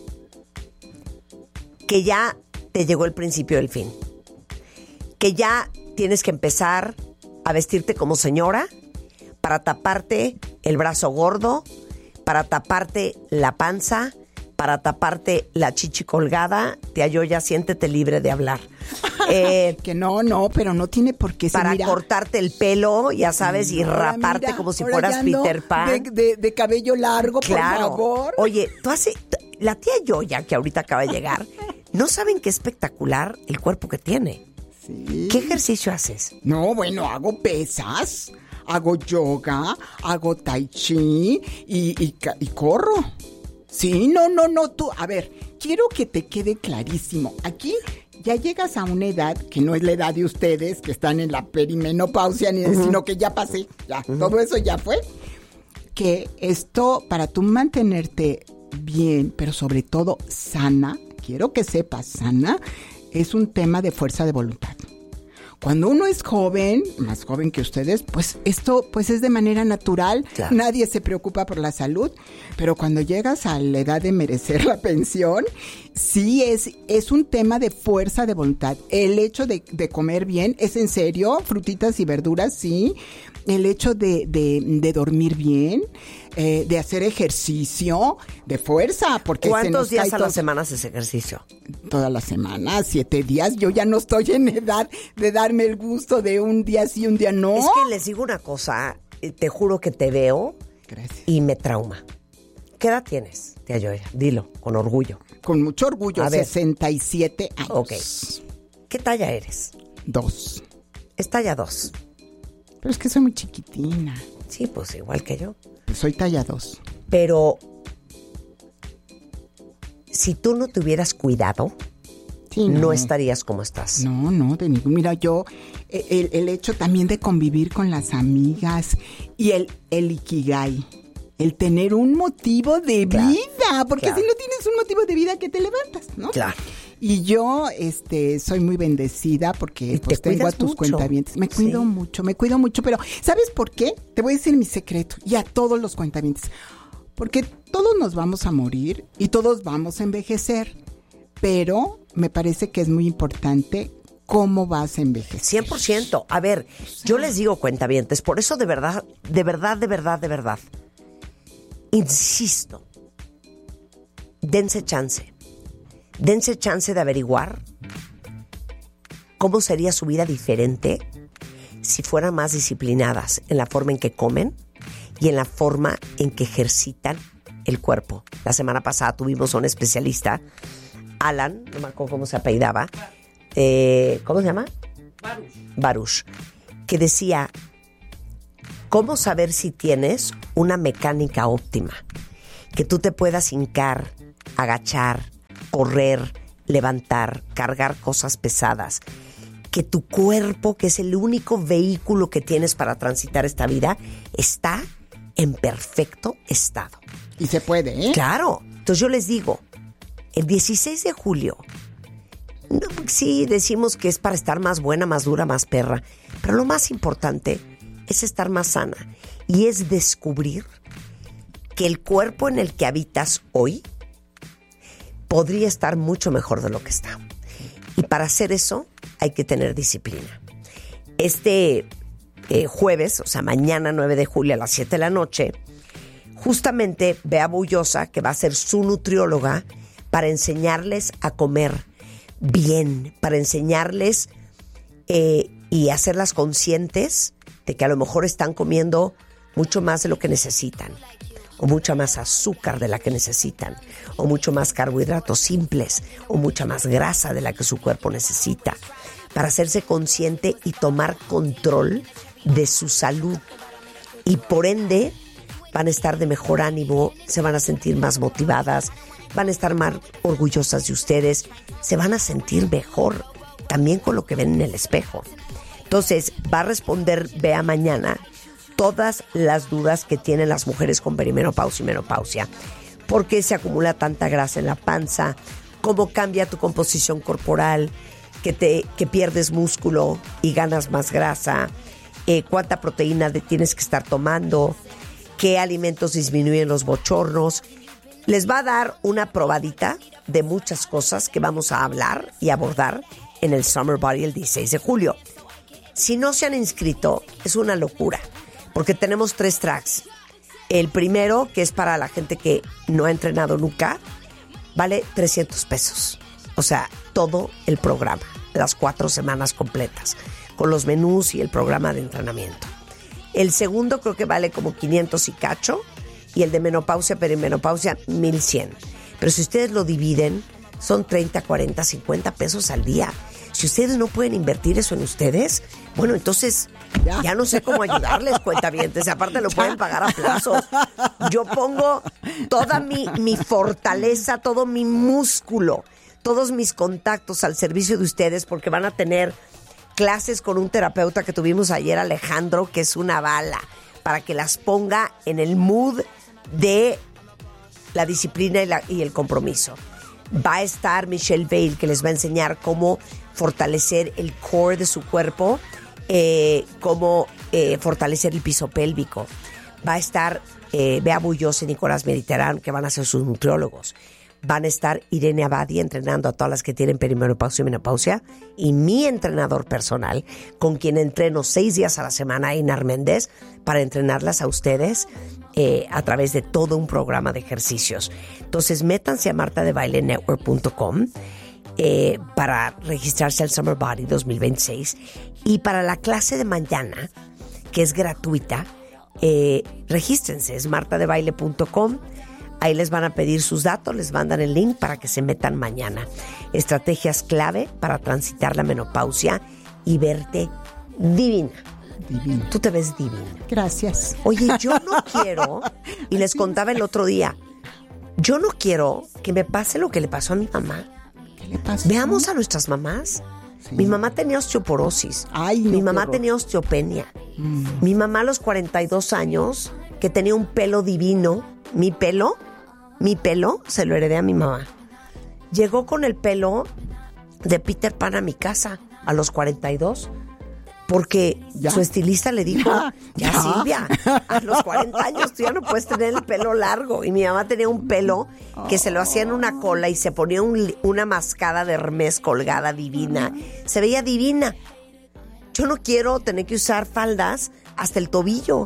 [SPEAKER 2] que ya te llegó el principio del fin, que ya tienes que empezar a vestirte como señora para taparte el brazo gordo, para taparte la panza, para taparte la chichi colgada. Tía Yoya, siéntete libre de hablar.
[SPEAKER 20] Eh, que no, no, pero no tiene por qué ser.
[SPEAKER 2] Para
[SPEAKER 20] mira,
[SPEAKER 2] cortarte el pelo, ya sabes, y
[SPEAKER 20] ahora
[SPEAKER 2] raparte
[SPEAKER 20] mira,
[SPEAKER 2] como si
[SPEAKER 20] ahora
[SPEAKER 2] fueras
[SPEAKER 20] ya no,
[SPEAKER 2] Peter Pan.
[SPEAKER 20] De, de, de cabello largo,
[SPEAKER 2] claro.
[SPEAKER 20] Por favor.
[SPEAKER 2] Oye, tú haces... La tía Yoya, que ahorita acaba de llegar, ¿no saben qué espectacular el cuerpo que tiene?
[SPEAKER 20] Sí.
[SPEAKER 2] ¿Qué ejercicio haces?
[SPEAKER 20] No, bueno, hago pesas, hago yoga, hago tai chi y, y, y corro. Sí, no, no, no, tú, a ver, quiero que te quede clarísimo. Aquí ya llegas a una edad que no es la edad de ustedes, que están en la perimenopausia, ni uh-huh. sino que ya pasé, ya, uh-huh. todo eso ya fue. Que esto, para tú mantenerte bien, pero sobre todo sana, quiero que sepas, sana, es un tema de fuerza de voluntad. Cuando uno es joven, más joven que ustedes, pues esto pues es de manera natural, claro. Nadie se preocupa por la salud, pero cuando llegas a la edad de merecer la pensión, sí es, es un tema de fuerza de voluntad. El hecho de, de comer bien, es en serio, frutitas y verduras, sí. El hecho de, de, de dormir bien, eh, de hacer ejercicio de fuerza. Porque
[SPEAKER 2] ¿cuántos
[SPEAKER 20] se nos
[SPEAKER 2] días
[SPEAKER 20] cae
[SPEAKER 2] a
[SPEAKER 20] todo,
[SPEAKER 2] la semana haces ejercicio?
[SPEAKER 20] Toda la semana, siete días. Yo ya no estoy en edad de darme el gusto de un día sí, un día no.
[SPEAKER 2] Es que les digo una cosa, te juro que te veo.
[SPEAKER 20] Gracias.
[SPEAKER 2] Y me trauma. ¿Qué edad tienes, tía Yoya? Dilo, con orgullo.
[SPEAKER 20] Con mucho orgullo, a sesenta y siete años.
[SPEAKER 2] Ok. ¿Qué talla eres?
[SPEAKER 20] Dos.
[SPEAKER 2] Es talla dos.
[SPEAKER 20] Pero es que soy muy chiquitina.
[SPEAKER 2] Sí, pues igual que yo.
[SPEAKER 20] Pues soy talla dos.
[SPEAKER 2] Pero si tú no te hubieras cuidado, sí, no. no estarías como estás.
[SPEAKER 20] No, no, de ningún. Mira, yo, el, el hecho también de convivir con las amigas y el, el ikigai, el tener un motivo de claro, vida, porque claro. si no tienes un motivo de vida, ¿qué te levantas, no?
[SPEAKER 2] Claro.
[SPEAKER 20] Y yo, este, soy muy bendecida porque pues tengo a tus cuentavientes. Me cuido sí. mucho, me cuido mucho, pero ¿sabes por qué? Te voy a decir mi secreto y a todos los cuentavientes. Porque todos nos vamos a morir y todos vamos a envejecer, pero me parece que es muy importante cómo vas a envejecer.
[SPEAKER 2] cien por ciento. A ver, o sea, yo les digo cuentavientes, por eso de verdad, de verdad, de verdad, de verdad, insisto, dense chance. Dense chance de averiguar cómo sería su vida diferente si fueran más disciplinadas en la forma en que comen y en la forma en que ejercitan el cuerpo. La semana pasada tuvimos a un especialista, Alan, no me acuerdo cómo se apellidaba, eh, ¿cómo se llama?
[SPEAKER 21] Baruch.
[SPEAKER 2] Baruch, que decía, ¿Cómo saber si tienes una mecánica óptima? Que tú te puedas hincar, agachar, correr, levantar, cargar cosas pesadas. Que tu cuerpo, que es el único vehículo que tienes para transitar esta vida, está en perfecto estado.
[SPEAKER 20] Y se puede, ¿eh?
[SPEAKER 2] Claro. Entonces yo les digo, el dieciséis de julio, no, sí decimos que es para estar más buena, más dura, más perra, pero lo más importante es estar más sana y es descubrir que el cuerpo en el que habitas hoy podría estar mucho mejor de lo que está. Y para hacer eso hay que tener disciplina. Este eh, jueves, o sea, mañana nueve de julio a las siete de la noche, justamente Bea Bullosa, que va a ser su nutrióloga, para enseñarles a comer bien, para enseñarles eh, y hacerlas conscientes de que a lo mejor están comiendo mucho más de lo que necesitan, o mucha más azúcar de la que necesitan, o mucho más carbohidratos simples, o mucha más grasa de la que su cuerpo necesita, para hacerse consciente y tomar control de su salud. Y por ende van a estar de mejor ánimo, se van a sentir más motivadas, van a estar más orgullosas de ustedes, se van a sentir mejor también con lo que ven en el espejo. Entonces va a responder Bea mañana todas las dudas que tienen las mujeres con perimenopausia y menopausia. ¿Por qué se acumula tanta grasa en la panza? ¿Cómo cambia tu composición corporal? ¿Que, te, que pierdes músculo y ganas más grasa? Eh, ¿Cuánta proteína de, tienes que estar tomando? ¿Qué alimentos disminuyen los bochornos? Les va a dar una probadita de muchas cosas que vamos a hablar y abordar en el Summer Body el dieciséis de julio. Si no se han inscrito, es una locura, porque tenemos tres tracks. El primero, que es para la gente que no ha entrenado nunca, vale trescientos pesos. O sea, todo el programa, las cuatro semanas completas, con los menús y el programa de entrenamiento. El segundo creo que vale como quinientos y cacho, y el de menopausia, perimenopausia, mil cien. Pero si ustedes lo dividen, son treinta, cuarenta, cincuenta pesos al día. Si ustedes no pueden invertir eso en ustedes, bueno, entonces ya, ya no sé cómo ayudarles, cuentavientes. Aparte lo pueden pagar a plazos. Yo pongo toda mi, mi fortaleza, todo mi músculo, todos mis contactos al servicio de ustedes, porque van a tener clases con un terapeuta que tuvimos ayer, Alejandro, que es una bala, para que las ponga en el mood de la disciplina y, la, y el compromiso. Va a estar Michelle Bale, que les va a enseñar cómo fortalecer el core de su cuerpo, eh, cómo eh, fortalecer el piso pélvico. Va a estar eh, Bea Bullosa y Nicolás Mediterrán, que van a ser sus nutriólogos. Van a estar Irene Abadi entrenando a todas las que tienen perimenopausia y menopausia, y mi entrenador personal, con quien entreno seis días a la semana, Einar Méndez, para entrenarlas a ustedes eh, a través de todo un programa de ejercicios. Entonces métanse a marta de baile network punto com eh, para registrarse al Summer Body dos mil veintiséis, y para la clase de mañana, que es gratuita, eh, regístrense, es marta de baile punto com. Ahí les van a pedir sus datos, les mandan el link para que se metan mañana. Estrategias clave para transitar la menopausia y verte divina.
[SPEAKER 20] Divina.
[SPEAKER 2] Tú te ves divina.
[SPEAKER 20] Gracias.
[SPEAKER 2] Oye, yo no quiero, y les contaba el otro día, yo no quiero que me pase lo que le pasó a mi mamá.
[SPEAKER 20] ¿Qué le pasó?
[SPEAKER 2] Veamos a nuestras mamás. Sí. Mi mamá tenía osteoporosis.
[SPEAKER 20] Ay, no,
[SPEAKER 2] mi mamá tenía osteopenia. Mm. Mi mamá a los cuarenta y dos años, que tenía un pelo divino, mi pelo... Mi pelo se lo heredé a mi mamá. Llegó con el pelo de Peter Pan a mi casa a los cuarenta y dos, porque ¿ya? Su estilista le dijo, ya, ya, ya Silvia, a los cuarenta años tú ya no puedes tener el pelo largo. Y mi mamá tenía un pelo que se lo hacía en una cola y se ponía un, una mascada de Hermès colgada divina. Se veía divina. Yo no quiero tener que usar faldas hasta el tobillo,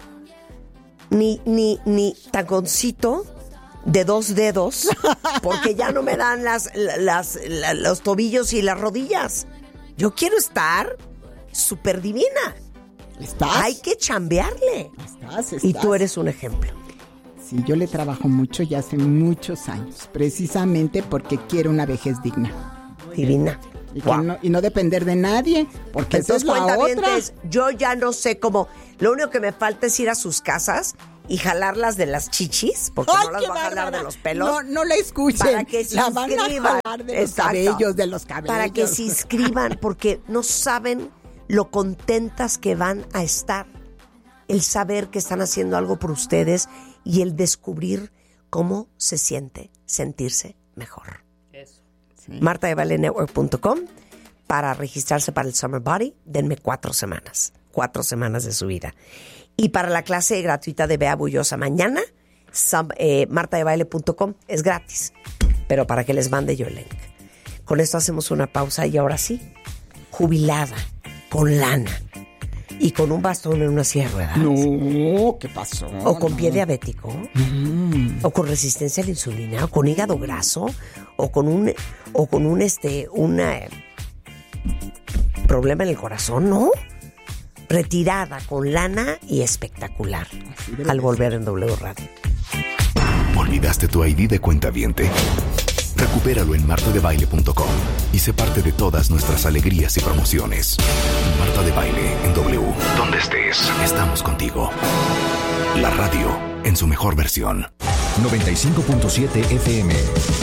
[SPEAKER 2] ni, ni, ni taconcito de dos dedos, porque ya no me dan las, las, las, los tobillos y las rodillas. Yo quiero estar súper divina.
[SPEAKER 20] ¿Estás?
[SPEAKER 2] Hay que chambearle.
[SPEAKER 20] Estás, estás.
[SPEAKER 2] Y tú eres un ejemplo.
[SPEAKER 20] Sí, yo le trabajo mucho y hace muchos años, precisamente porque quiero una vejez digna.
[SPEAKER 2] Divina.
[SPEAKER 20] Y, wow. que no, y no depender de nadie, porque
[SPEAKER 2] entonces,
[SPEAKER 20] esa es la otra.
[SPEAKER 2] Yo ya no sé cómo, lo único que me falta es ir a sus casas y jalarlas de las chichis, porque
[SPEAKER 20] Ay,
[SPEAKER 2] no las va a jalar de los pelos.
[SPEAKER 20] No, no la escuchen.
[SPEAKER 2] Para que se
[SPEAKER 20] la van
[SPEAKER 2] inscriban.
[SPEAKER 20] a jalar de los Exacto. cabellos, de los cabellos.
[SPEAKER 2] Para que se inscriban, porque no saben lo contentas que van a estar. El saber que están haciendo algo por ustedes y el descubrir cómo se siente sentirse mejor. Eso. Sí. marta de baile network punto com para registrarse para el Summer Body. Denme cuatro semanas. Cuatro semanas de su vida. Y para la clase gratuita de Bea Bullosa mañana, sub, eh, marta de baile punto com es gratis. Pero para que les mande yo el link. Con esto hacemos una pausa y ahora sí, jubilada, con lana y con un bastón en una silla de ruedas.
[SPEAKER 20] No, ¿qué pasó?
[SPEAKER 2] O con
[SPEAKER 20] no.
[SPEAKER 2] pie diabético. Mm. O con resistencia a la insulina. O con hígado graso. O con un, o con un este, una eh, problema en el corazón, ¿no? Retirada, con lana y espectacular. Al volver en W Radio.
[SPEAKER 3] ¿Olvidaste tu I D de cuentaviente? Recupéralo en marta de baile punto com y sé parte de todas nuestras alegrías y promociones. Marta de Baile en W. Donde estés, estamos contigo. La radio en su mejor versión.
[SPEAKER 21] noventa y cinco punto siete F M.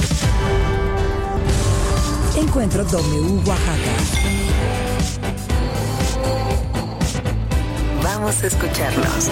[SPEAKER 4] Encuentro W Oaxaca.
[SPEAKER 5] Vamos a escucharnos.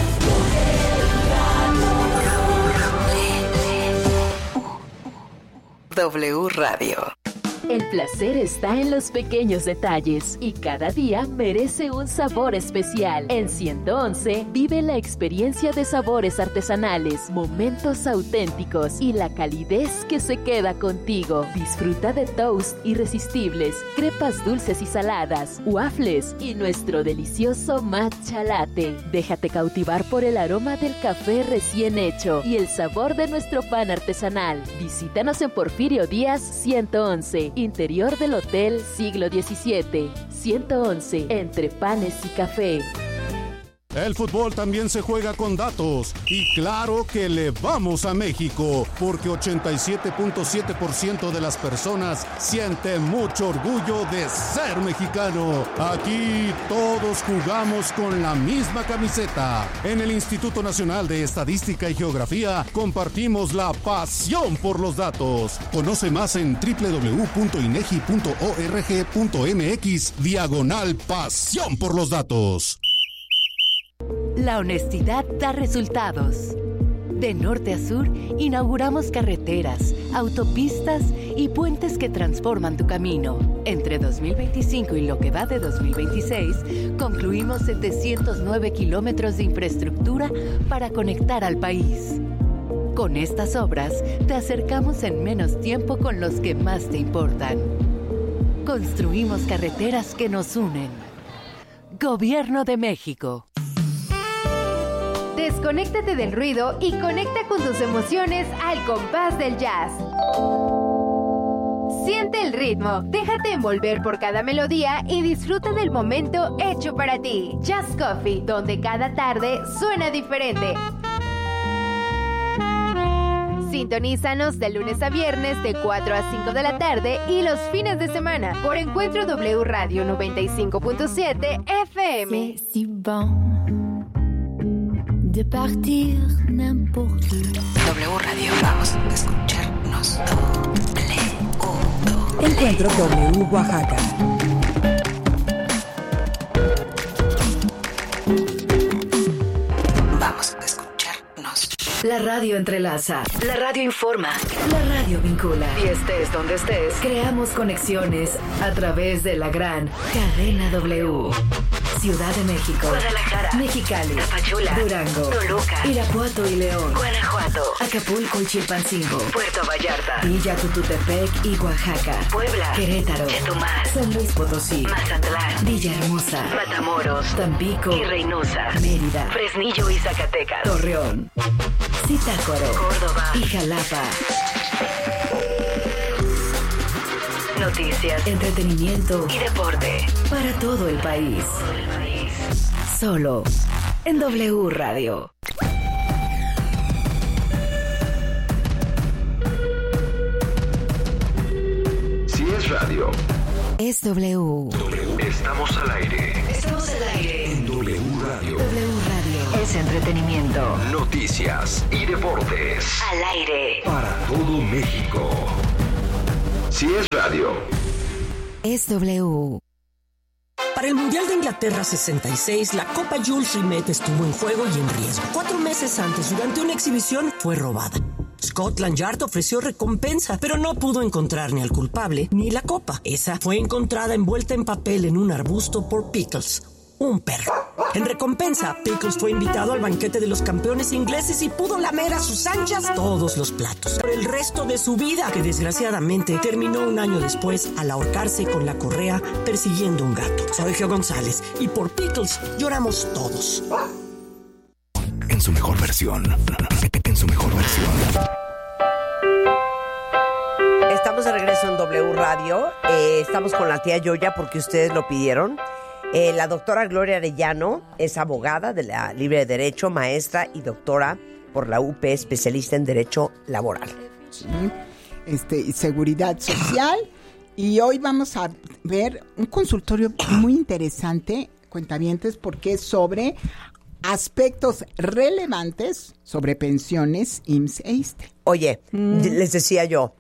[SPEAKER 5] W Radio.
[SPEAKER 16] El placer está en los pequeños detalles y cada día merece un sabor especial. En ciento once vive la experiencia de sabores artesanales, momentos auténticos y la calidez que se queda contigo. Disfruta de toast irresistibles, crepas dulces y saladas, waffles y nuestro delicioso matcha latte. Déjate cautivar por el aroma del café recién hecho y el sabor de nuestro pan artesanal. Visítanos en Porfirio Díaz ciento once. Interior del Hotel Siglo diecisiete. ciento once, entre panes y café.
[SPEAKER 22] El fútbol también se juega con datos y claro que le vamos a México porque ochenta y siete punto siete por ciento de las personas sienten mucho orgullo de ser mexicano. Aquí todos jugamos con la misma camiseta. En el Instituto Nacional de Estadística y Geografía compartimos la pasión por los datos. Conoce más en doble u doble u doble u punto inegi punto org punto mx diagonal pasión por los datos.
[SPEAKER 23] La honestidad da resultados. De norte a sur, inauguramos carreteras, autopistas y puentes que transforman tu camino. Entre dos mil veinticinco y lo que va de dos mil veintiséis, concluimos setecientos nueve kilómetros de infraestructura para conectar al país. Con estas obras, te acercamos en menos tiempo con los que más te importan. Construimos carreteras que nos unen. Gobierno de México.
[SPEAKER 14] Desconéctate del ruido y conecta con tus emociones al compás del jazz. Siente el ritmo, déjate envolver por cada melodía y disfruta del momento hecho para ti. Jazz Coffee, donde cada tarde suena diferente. Sintonízanos de lunes a viernes de cuatro a cinco de la tarde y los fines de semana por Encuentro W Radio noventa y cinco punto siete F M.
[SPEAKER 19] C'est si bon de partir n'importe où.
[SPEAKER 5] W Radio, vamos a escucharnos.
[SPEAKER 4] Encuentro W Oaxaca.
[SPEAKER 5] Vamos a escucharnos.
[SPEAKER 23] La radio entrelaza. La radio informa. La radio vincula. Y estés donde estés, creamos conexiones a través de la gran cadena W. Ciudad de México,
[SPEAKER 16] Guadalajara,
[SPEAKER 23] Mexicali,
[SPEAKER 16] Tapachula,
[SPEAKER 23] Durango,
[SPEAKER 16] Toluca,
[SPEAKER 23] Irapuato y León,
[SPEAKER 16] Guanajuato,
[SPEAKER 23] Acapulco y Chilpancingo,
[SPEAKER 16] Puerto Vallarta,
[SPEAKER 23] Villa Tututepec y Oaxaca,
[SPEAKER 16] Puebla,
[SPEAKER 23] Querétaro,
[SPEAKER 16] Chetumal,
[SPEAKER 23] San Luis Potosí,
[SPEAKER 16] Mazatlán,
[SPEAKER 23] Villahermosa,
[SPEAKER 16] Matamoros,
[SPEAKER 23] Tampico
[SPEAKER 16] y Reynosa,
[SPEAKER 23] Mérida,
[SPEAKER 16] Fresnillo y Zacatecas,
[SPEAKER 23] Torreón, Zitácuaro,
[SPEAKER 16] Córdoba
[SPEAKER 23] y Jalapa.
[SPEAKER 16] Noticias,
[SPEAKER 23] entretenimiento
[SPEAKER 16] y deporte
[SPEAKER 23] para todo el país. Solo en W Radio.
[SPEAKER 3] Si es radio,
[SPEAKER 23] Es W.
[SPEAKER 3] Estamos al aire.
[SPEAKER 23] Estamos al aire.
[SPEAKER 3] En W Radio.
[SPEAKER 23] W Radio. Es entretenimiento.
[SPEAKER 3] Noticias y deportes.
[SPEAKER 23] Al aire.
[SPEAKER 3] Para todo México. Si es radio.
[SPEAKER 23] Es W.
[SPEAKER 6] Para el Mundial de Inglaterra sesenta y seis, la Copa Jules Rimet estuvo en juego y en riesgo. Cuatro meses antes, durante una exhibición, fue robada. Scotland Yard ofreció recompensa, pero no pudo encontrar ni al culpable ni la copa. Esa fue encontrada envuelta en papel en un arbusto por Pickles, un perro. En recompensa, Pickles fue invitado al banquete de los campeones ingleses y pudo lamer a sus anchas todos los platos por el resto de su vida, que desgraciadamente terminó un año después al ahorcarse con la correa persiguiendo un gato. Soy Geo González y por Pickles lloramos todos.
[SPEAKER 3] En su mejor versión. En su mejor versión.
[SPEAKER 2] Estamos de regreso en W Radio. Eh, estamos con la tía Yoya porque ustedes lo pidieron. Eh, la doctora Gloria Arellano es abogada de la Libre de Derecho, maestra y doctora por la U P, especialista en Derecho Laboral.
[SPEAKER 20] Sí, este, y Seguridad Social. Y hoy vamos a ver un consultorio muy interesante, cuentavientes, porque es sobre aspectos relevantes sobre pensiones, I M S S e ISSSTE.
[SPEAKER 2] Oye, mm. les decía yo,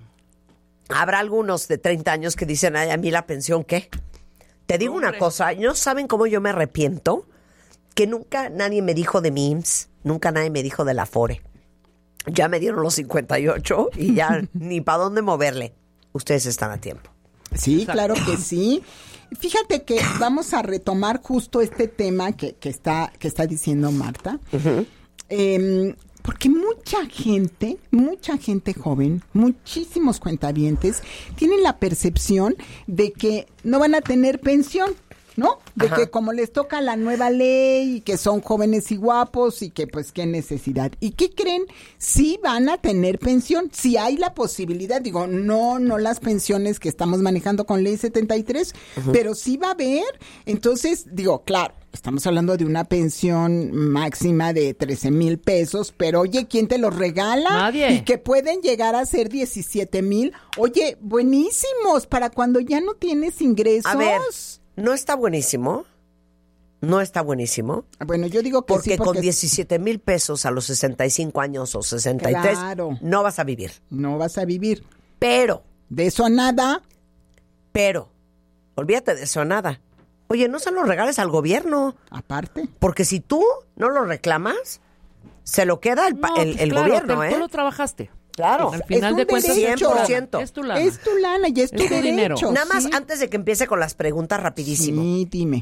[SPEAKER 2] habrá algunos de treinta años que dicen, ay, a mí la pensión, ¿qué? Te digo una cosa, ¿no saben cómo yo me arrepiento? Que nunca nadie me dijo de mi I M S S, nunca nadie me dijo de la Afore. Ya me dieron los cincuenta y ocho y ya ni para dónde moverle. Ustedes están a tiempo.
[SPEAKER 20] Sí, claro que sí. Fíjate que vamos a retomar justo este tema que, que, está, que está diciendo Marta. Uh-huh. Eh, porque mucha gente, mucha gente joven, muchísimos cuentavientes, tienen la percepción de que no van a tener pensión, ¿no? De Ajá. que como les toca la nueva ley y que son jóvenes y guapos y que pues qué necesidad. ¿Y qué creen? Sí van a tener pensión, sí hay la posibilidad, digo, no, no las pensiones que estamos manejando con ley setenta y tres, uh-huh. pero sí va a haber. Entonces, digo, claro, estamos hablando de una pensión máxima de trece mil pesos, pero oye, ¿quién te los regala?
[SPEAKER 7] Nadie.
[SPEAKER 20] Y que pueden llegar a ser diecisiete mil. Oye, buenísimos para cuando ya no tienes ingresos.
[SPEAKER 2] A ver, ¿no está buenísimo? ¿No está buenísimo?
[SPEAKER 20] Bueno, yo digo que
[SPEAKER 2] porque
[SPEAKER 20] sí. Porque
[SPEAKER 2] con diecisiete mil pesos a los sesenta y cinco años o sesenta y tres,
[SPEAKER 20] claro,
[SPEAKER 2] no vas a vivir.
[SPEAKER 20] No vas a vivir.
[SPEAKER 2] Pero.
[SPEAKER 20] De eso a nada.
[SPEAKER 2] Pero. Olvídate de eso a nada. Oye, no se lo regales al gobierno.
[SPEAKER 20] Aparte.
[SPEAKER 2] Porque si tú no lo reclamas, se lo queda el,
[SPEAKER 7] no,
[SPEAKER 2] el,
[SPEAKER 7] pues
[SPEAKER 2] el
[SPEAKER 7] claro,
[SPEAKER 2] gobierno,
[SPEAKER 7] te,
[SPEAKER 2] ¿eh?
[SPEAKER 7] Tú lo trabajaste.
[SPEAKER 2] Claro.
[SPEAKER 7] Al final
[SPEAKER 20] es
[SPEAKER 7] de cuentas,
[SPEAKER 2] cien por ciento.
[SPEAKER 7] Es tu lana.
[SPEAKER 20] Es tu lana y es tu
[SPEAKER 7] es
[SPEAKER 20] derecho.
[SPEAKER 7] Dinero.
[SPEAKER 2] Nada más,
[SPEAKER 20] ¿sí?
[SPEAKER 2] antes de que empiece con las preguntas, rapidísimo.
[SPEAKER 20] Sí, dime.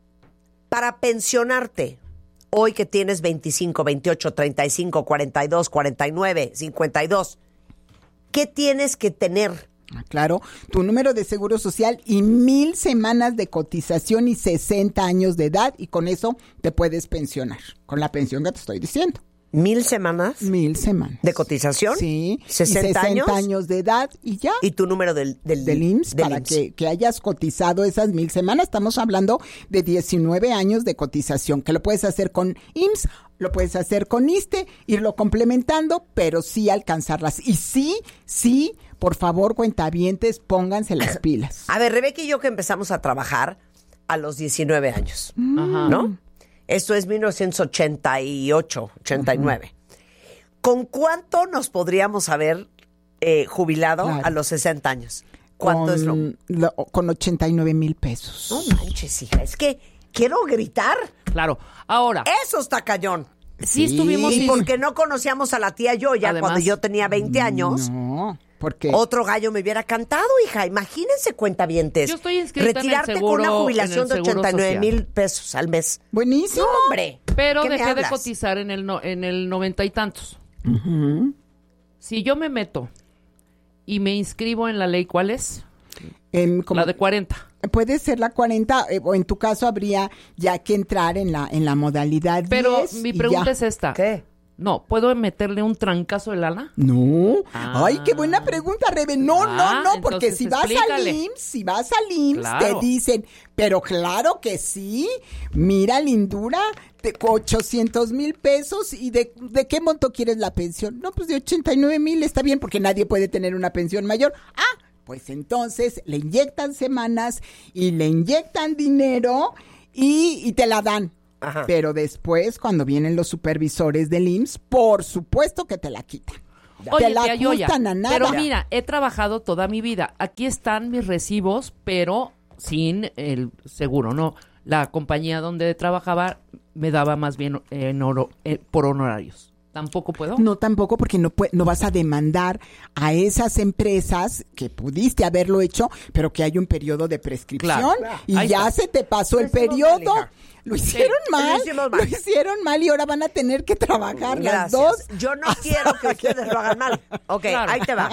[SPEAKER 2] Para pensionarte, hoy que tienes veinticinco, veintiocho, treinta y cinco, cuarenta y dos, cuarenta y nueve, cincuenta y dos, ¿qué tienes que tener?
[SPEAKER 20] Ah, claro, tu número de seguro social y mil semanas de cotización y sesenta años de edad, y con eso te puedes pensionar, con la pensión que te estoy diciendo.
[SPEAKER 2] ¿Mil semanas?
[SPEAKER 20] Mil semanas.
[SPEAKER 2] ¿De cotización?
[SPEAKER 20] Sí.
[SPEAKER 2] ¿sesenta,
[SPEAKER 20] y sesenta
[SPEAKER 2] años?
[SPEAKER 20] años de edad y ya.
[SPEAKER 2] ¿Y tu número del, del,
[SPEAKER 20] del I M S S?
[SPEAKER 2] Del
[SPEAKER 20] Para
[SPEAKER 2] I M S S.
[SPEAKER 20] Que, que hayas cotizado esas mil semanas. Estamos hablando de diecinueve años de cotización, que lo puedes hacer con I M S S, lo puedes hacer con ISSSTE, irlo complementando, pero sí alcanzarlas. Y sí, sí, por favor, cuentavientes, pónganse las pilas.
[SPEAKER 2] A ver, Rebeca y yo que empezamos a trabajar a los diecinueve años,
[SPEAKER 7] Ajá.
[SPEAKER 2] ¿no? Esto es mil novecientos ochenta y ocho, ochenta y nueve. Uh-huh. ¿Con cuánto nos podríamos haber eh, jubilado claro. a los sesenta años? ¿Cuánto
[SPEAKER 20] con,
[SPEAKER 2] es lo?
[SPEAKER 20] lo? Con ochenta y nueve mil pesos.
[SPEAKER 2] No manches, hija, es que quiero gritar.
[SPEAKER 7] Claro, ahora.
[SPEAKER 2] Eso está cañón.
[SPEAKER 7] Sí, sí estuvimos.
[SPEAKER 2] Y porque no conocíamos a la tía Yoya Además, cuando yo tenía veinte años.
[SPEAKER 20] No, porque
[SPEAKER 2] otro gallo me hubiera cantado, hija. Imagínense, cuentavientes.
[SPEAKER 7] Yo estoy inscrita
[SPEAKER 2] retirarte
[SPEAKER 7] en el seguro,
[SPEAKER 2] con una jubilación de ochenta y nueve mil pesos al mes.
[SPEAKER 20] Buenísimo.
[SPEAKER 2] No, hombre.
[SPEAKER 7] Pero dejé de cotizar en el no, en el noventa y tantos.
[SPEAKER 20] Uh-huh.
[SPEAKER 7] Si yo me meto y me inscribo en la ley, ¿cuál es?
[SPEAKER 20] En, como,
[SPEAKER 7] la de cuarenta.
[SPEAKER 20] Puede ser la cuarenta, eh, o en tu caso habría ya que entrar en la en la modalidad
[SPEAKER 7] Pero
[SPEAKER 20] diez.
[SPEAKER 7] mi pregunta es esta.
[SPEAKER 2] ¿Qué?
[SPEAKER 7] No, ¿puedo meterle un trancazo de lana?
[SPEAKER 20] No.
[SPEAKER 7] Ah.
[SPEAKER 20] Ay, qué buena pregunta, Rebe. No,
[SPEAKER 7] ah,
[SPEAKER 20] no, no, porque si vas
[SPEAKER 7] explícale.
[SPEAKER 20] al I M S S, si vas al I M S S,
[SPEAKER 7] Claro.
[SPEAKER 20] te dicen, pero claro que sí. Mira, lindura, de ochocientos mil pesos. ¿Y de, de qué monto quieres la pensión? No, pues de ochenta y nueve mil, está bien, porque nadie puede tener una pensión mayor. Ah, pues entonces le inyectan semanas y le inyectan dinero y, y te la dan. Ajá. Pero después, cuando vienen los supervisores del I M S S, por supuesto que te la quitan.
[SPEAKER 7] Oye,
[SPEAKER 20] te la
[SPEAKER 7] tía Yoya,
[SPEAKER 20] ajustan a nada.
[SPEAKER 7] Pero mira, he trabajado toda mi vida. Aquí están mis recibos, pero sin el seguro, ¿no? La compañía donde trabajaba me daba más bien en oro, eh, por honorarios. ¿Tampoco puedo?
[SPEAKER 20] No, tampoco, porque no pue- no vas a demandar a esas empresas que pudiste haberlo hecho, pero que hay un periodo de prescripción. Claro, claro. Y Ahí ya está. Se te pasó el periodo. Mal, lo hicieron sí, mal, lo, mal. Lo hicieron mal y ahora van a tener que trabajar Gracias. Las dos.
[SPEAKER 2] Yo no quiero que ustedes lo hagan mal. Ok, claro. Ahí te va.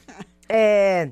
[SPEAKER 2] Eh,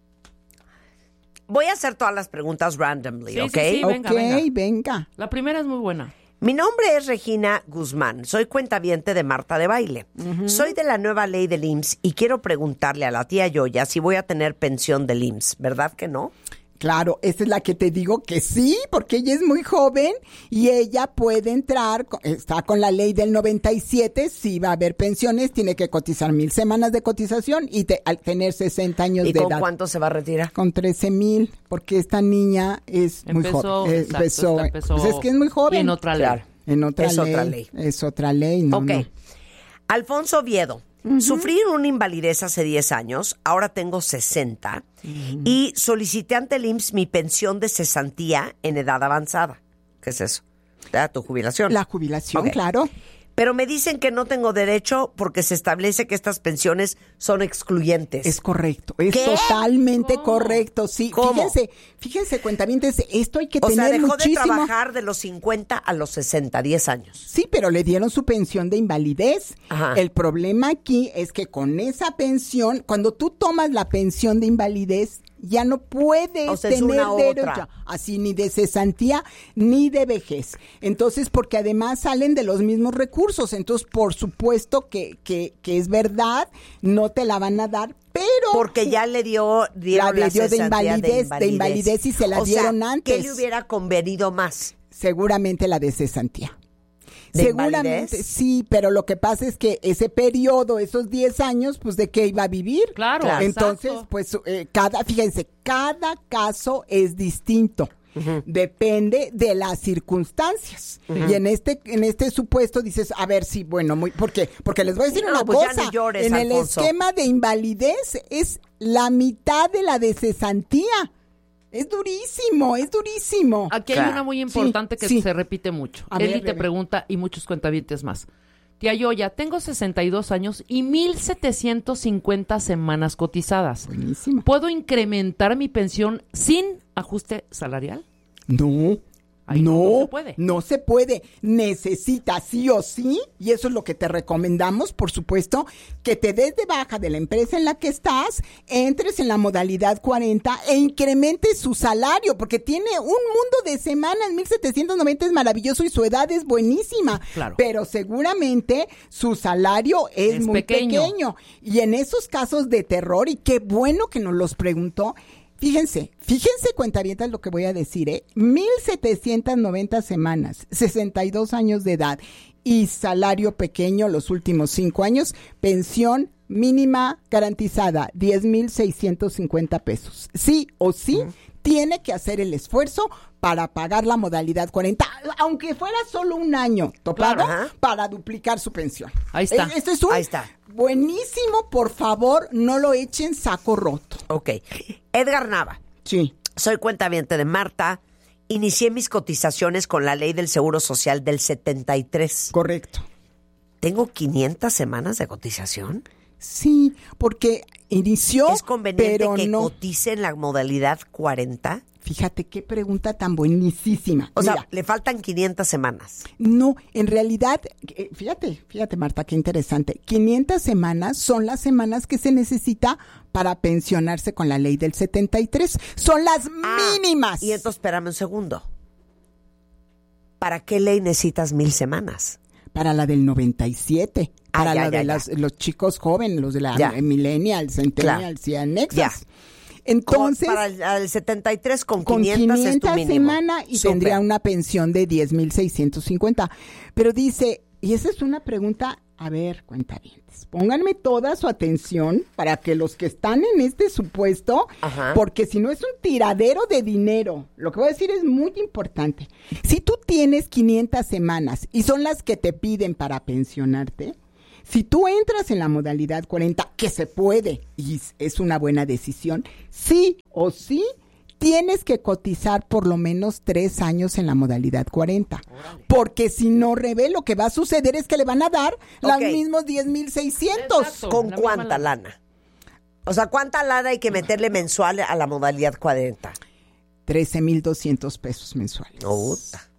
[SPEAKER 2] voy a hacer todas las preguntas randomly,
[SPEAKER 7] sí,
[SPEAKER 2] ¿ok?
[SPEAKER 7] Sí, sí, venga,
[SPEAKER 20] ok,
[SPEAKER 7] venga.
[SPEAKER 20] venga.
[SPEAKER 7] La primera es muy buena.
[SPEAKER 2] Mi nombre es Regina Guzmán, soy cuentaviente de Marta de Baile. Uh-huh. Soy de la nueva ley del I M S S y quiero preguntarle a la tía Yoya si voy a tener pensión del I M S S, ¿verdad que no?
[SPEAKER 20] Claro, esa es la que te digo que sí, porque ella es muy joven y ella puede entrar, está con la ley del noventa y siete, sí va a haber pensiones, tiene que cotizar mil semanas de cotización y te, al tener sesenta años
[SPEAKER 2] ¿Y
[SPEAKER 20] de edad.
[SPEAKER 2] ¿Y con cuánto se va a retirar?
[SPEAKER 20] Con trece mil, porque esta niña es
[SPEAKER 7] empezó,
[SPEAKER 20] muy joven.
[SPEAKER 7] Exacto, empezó, empezó,
[SPEAKER 20] pues es que es muy joven.
[SPEAKER 7] En otra ley.
[SPEAKER 2] Claro.
[SPEAKER 20] En otra
[SPEAKER 2] es
[SPEAKER 20] ley.
[SPEAKER 2] otra ley.
[SPEAKER 20] Es otra ley, no,
[SPEAKER 2] Ok.
[SPEAKER 20] no.
[SPEAKER 2] Alfonso Oviedo. Uh-huh. Sufrí una invalidez hace diez años, ahora tengo sesenta uh-huh. y solicité ante el I M S S mi pensión de cesantía en edad avanzada. ¿Qué es eso? ¿Ya? ¿Tu jubilación?
[SPEAKER 20] La jubilación,
[SPEAKER 2] okay.
[SPEAKER 20] claro.
[SPEAKER 2] Pero me dicen que no tengo derecho porque se establece que estas pensiones son excluyentes.
[SPEAKER 20] Es correcto, es
[SPEAKER 2] ¿Qué?
[SPEAKER 20] totalmente
[SPEAKER 2] ¿Cómo?
[SPEAKER 20] correcto, sí.
[SPEAKER 2] ¿Cómo?
[SPEAKER 20] Fíjense, fíjense, cuentavientes, esto hay que
[SPEAKER 2] o
[SPEAKER 20] tener
[SPEAKER 2] sea, dejó
[SPEAKER 20] muchísimo.
[SPEAKER 2] de trabajar de los cincuenta a los sesenta, diez años.
[SPEAKER 20] Sí, pero le dieron su pensión de invalidez.
[SPEAKER 2] Ajá.
[SPEAKER 20] El problema aquí es que con esa pensión, cuando tú tomas la pensión de invalidez, ya no puedes
[SPEAKER 2] o sea, es
[SPEAKER 20] tener
[SPEAKER 2] una
[SPEAKER 20] derecho,
[SPEAKER 2] otra.
[SPEAKER 20] así ni de cesantía ni de vejez. Entonces, porque además salen de los mismos recursos, entonces por supuesto que, que, que es verdad, no te la van a dar, pero
[SPEAKER 2] porque ya le dio dieron
[SPEAKER 20] la,
[SPEAKER 2] la
[SPEAKER 20] dio de invalidez,
[SPEAKER 2] de invalidez,
[SPEAKER 20] de invalidez y se la
[SPEAKER 2] o
[SPEAKER 20] dieron
[SPEAKER 2] sea,
[SPEAKER 20] antes.
[SPEAKER 2] ¿qué le hubiera convenido más?
[SPEAKER 20] Seguramente la de cesantía.
[SPEAKER 2] ¿De
[SPEAKER 20] Seguramente,
[SPEAKER 2] invalidez?
[SPEAKER 20] sí, pero lo que pasa es que ese periodo, esos diez años, pues ¿de qué iba a vivir?
[SPEAKER 7] Claro,
[SPEAKER 2] claro.
[SPEAKER 20] Entonces,
[SPEAKER 7] exacto.
[SPEAKER 20] pues eh, cada, fíjense, cada caso es distinto. Uh-huh. Depende de las circunstancias. Uh-huh. Y en este en este supuesto dices, a ver, sí, bueno, muy, ¿por qué? Porque les voy a decir
[SPEAKER 2] no,
[SPEAKER 20] una
[SPEAKER 2] pues
[SPEAKER 20] cosa.
[SPEAKER 2] Ya ni llores,
[SPEAKER 20] en
[SPEAKER 2] Alfonso.
[SPEAKER 20] el esquema de invalidez es la mitad de la de cesantía. Es durísimo, es durísimo.
[SPEAKER 7] Aquí hay claro. una muy importante sí, que sí. se repite mucho.
[SPEAKER 20] A
[SPEAKER 7] Eli
[SPEAKER 20] ver,
[SPEAKER 7] te
[SPEAKER 20] bebé.
[SPEAKER 7] pregunta, y muchos cuentavientes más. Tía Yoya, tengo sesenta y dos años y mil setecientos cincuenta semanas cotizadas.
[SPEAKER 20] Buenísimo.
[SPEAKER 7] ¿Puedo incrementar mi pensión sin ajuste salarial?
[SPEAKER 20] No.
[SPEAKER 7] Ahí
[SPEAKER 20] no,
[SPEAKER 7] no se puede.
[SPEAKER 20] No se puede. Necesitas sí o sí, y eso es lo que te recomendamos, por supuesto, que te des de baja de la empresa en la que estás, entres en la modalidad cuarenta e incrementes su salario, porque tiene un mundo de semanas, mil setecientos noventa es maravilloso y su edad es buenísima,
[SPEAKER 7] claro.
[SPEAKER 20] pero seguramente su salario es,
[SPEAKER 7] es
[SPEAKER 20] muy
[SPEAKER 7] pequeño.
[SPEAKER 20] pequeño. Y en esos casos de terror, y qué bueno que nos los preguntó, Fíjense, fíjense cuentavientas lo que voy a decir, ¿eh? mil setecientas noventa semanas, sesenta y dos años de edad y salario pequeño los últimos cinco años, pensión mínima garantizada, diez mil seiscientos cincuenta pesos. Sí o sí, uh-huh. tiene que hacer el esfuerzo para pagar la modalidad cuarenta, aunque fuera solo un año, ¿topado?
[SPEAKER 2] Claro,
[SPEAKER 20] para duplicar su pensión.
[SPEAKER 7] Ahí está.
[SPEAKER 20] Eh, esto es un
[SPEAKER 2] Ahí está.
[SPEAKER 20] Buenísimo, por favor, no lo echen saco roto.
[SPEAKER 2] Ok. Edgar Nava.
[SPEAKER 20] Sí.
[SPEAKER 2] Soy cuentaviente de Marta. Inicié mis cotizaciones con la ley del Seguro Social del setenta y tres.
[SPEAKER 20] Correcto.
[SPEAKER 2] ¿Tengo quinientas semanas de cotización?
[SPEAKER 20] Sí, porque inició,
[SPEAKER 2] ¿Es conveniente
[SPEAKER 20] pero
[SPEAKER 2] que
[SPEAKER 20] no.
[SPEAKER 2] cotice en la modalidad cuarenta?
[SPEAKER 20] Fíjate qué pregunta tan buenísima.
[SPEAKER 2] O
[SPEAKER 20] Mira,
[SPEAKER 2] sea, le faltan quinientas semanas.
[SPEAKER 20] No, en realidad, eh, fíjate, fíjate Marta, qué interesante. quinientas semanas son las semanas que se necesita para pensionarse con la ley del setenta y tres. Son las
[SPEAKER 2] ah,
[SPEAKER 20] mínimas.
[SPEAKER 2] Y entonces, espérame un segundo. ¿Para qué ley necesitas mil semanas?
[SPEAKER 20] Para la del noventa y siete.
[SPEAKER 2] Ah,
[SPEAKER 20] para
[SPEAKER 2] ya,
[SPEAKER 20] la
[SPEAKER 2] ya,
[SPEAKER 20] de
[SPEAKER 2] ya.
[SPEAKER 20] Las, los chicos jóvenes, los de la
[SPEAKER 2] Ya.
[SPEAKER 20] millennials, centennials y anexas.
[SPEAKER 2] Ya.
[SPEAKER 20] Entonces,
[SPEAKER 2] Con- para el, el setenta y tres con,
[SPEAKER 20] con
[SPEAKER 2] quinientas, es tu
[SPEAKER 20] quinientas
[SPEAKER 2] mínimo.
[SPEAKER 20] semana y
[SPEAKER 2] Súper.
[SPEAKER 20] tendría una pensión de diez mil seiscientos cincuenta. Pero dice, y esa es una pregunta A ver, cuentavientes, pónganme toda su atención para que los que están en este supuesto, Ajá. porque si no es un tiradero de dinero, lo que voy a decir es muy importante. Si tú tienes quinientas semanas y son las que te piden para pensionarte, si tú entras en la modalidad cuarenta, que se puede y es una buena decisión, sí o sí, tienes que cotizar por lo menos tres años en la modalidad cuarenta. Órale. Porque si no, Rebe, lo que va a suceder es que le van a dar okay. los mismos diez mil seiscientos.
[SPEAKER 2] Exacto. ¿Con cuánta lana? O sea, ¿cuánta lana hay que meterle mensual a la modalidad cuarenta?
[SPEAKER 20] trece mil doscientos pesos mensuales.
[SPEAKER 2] Oh,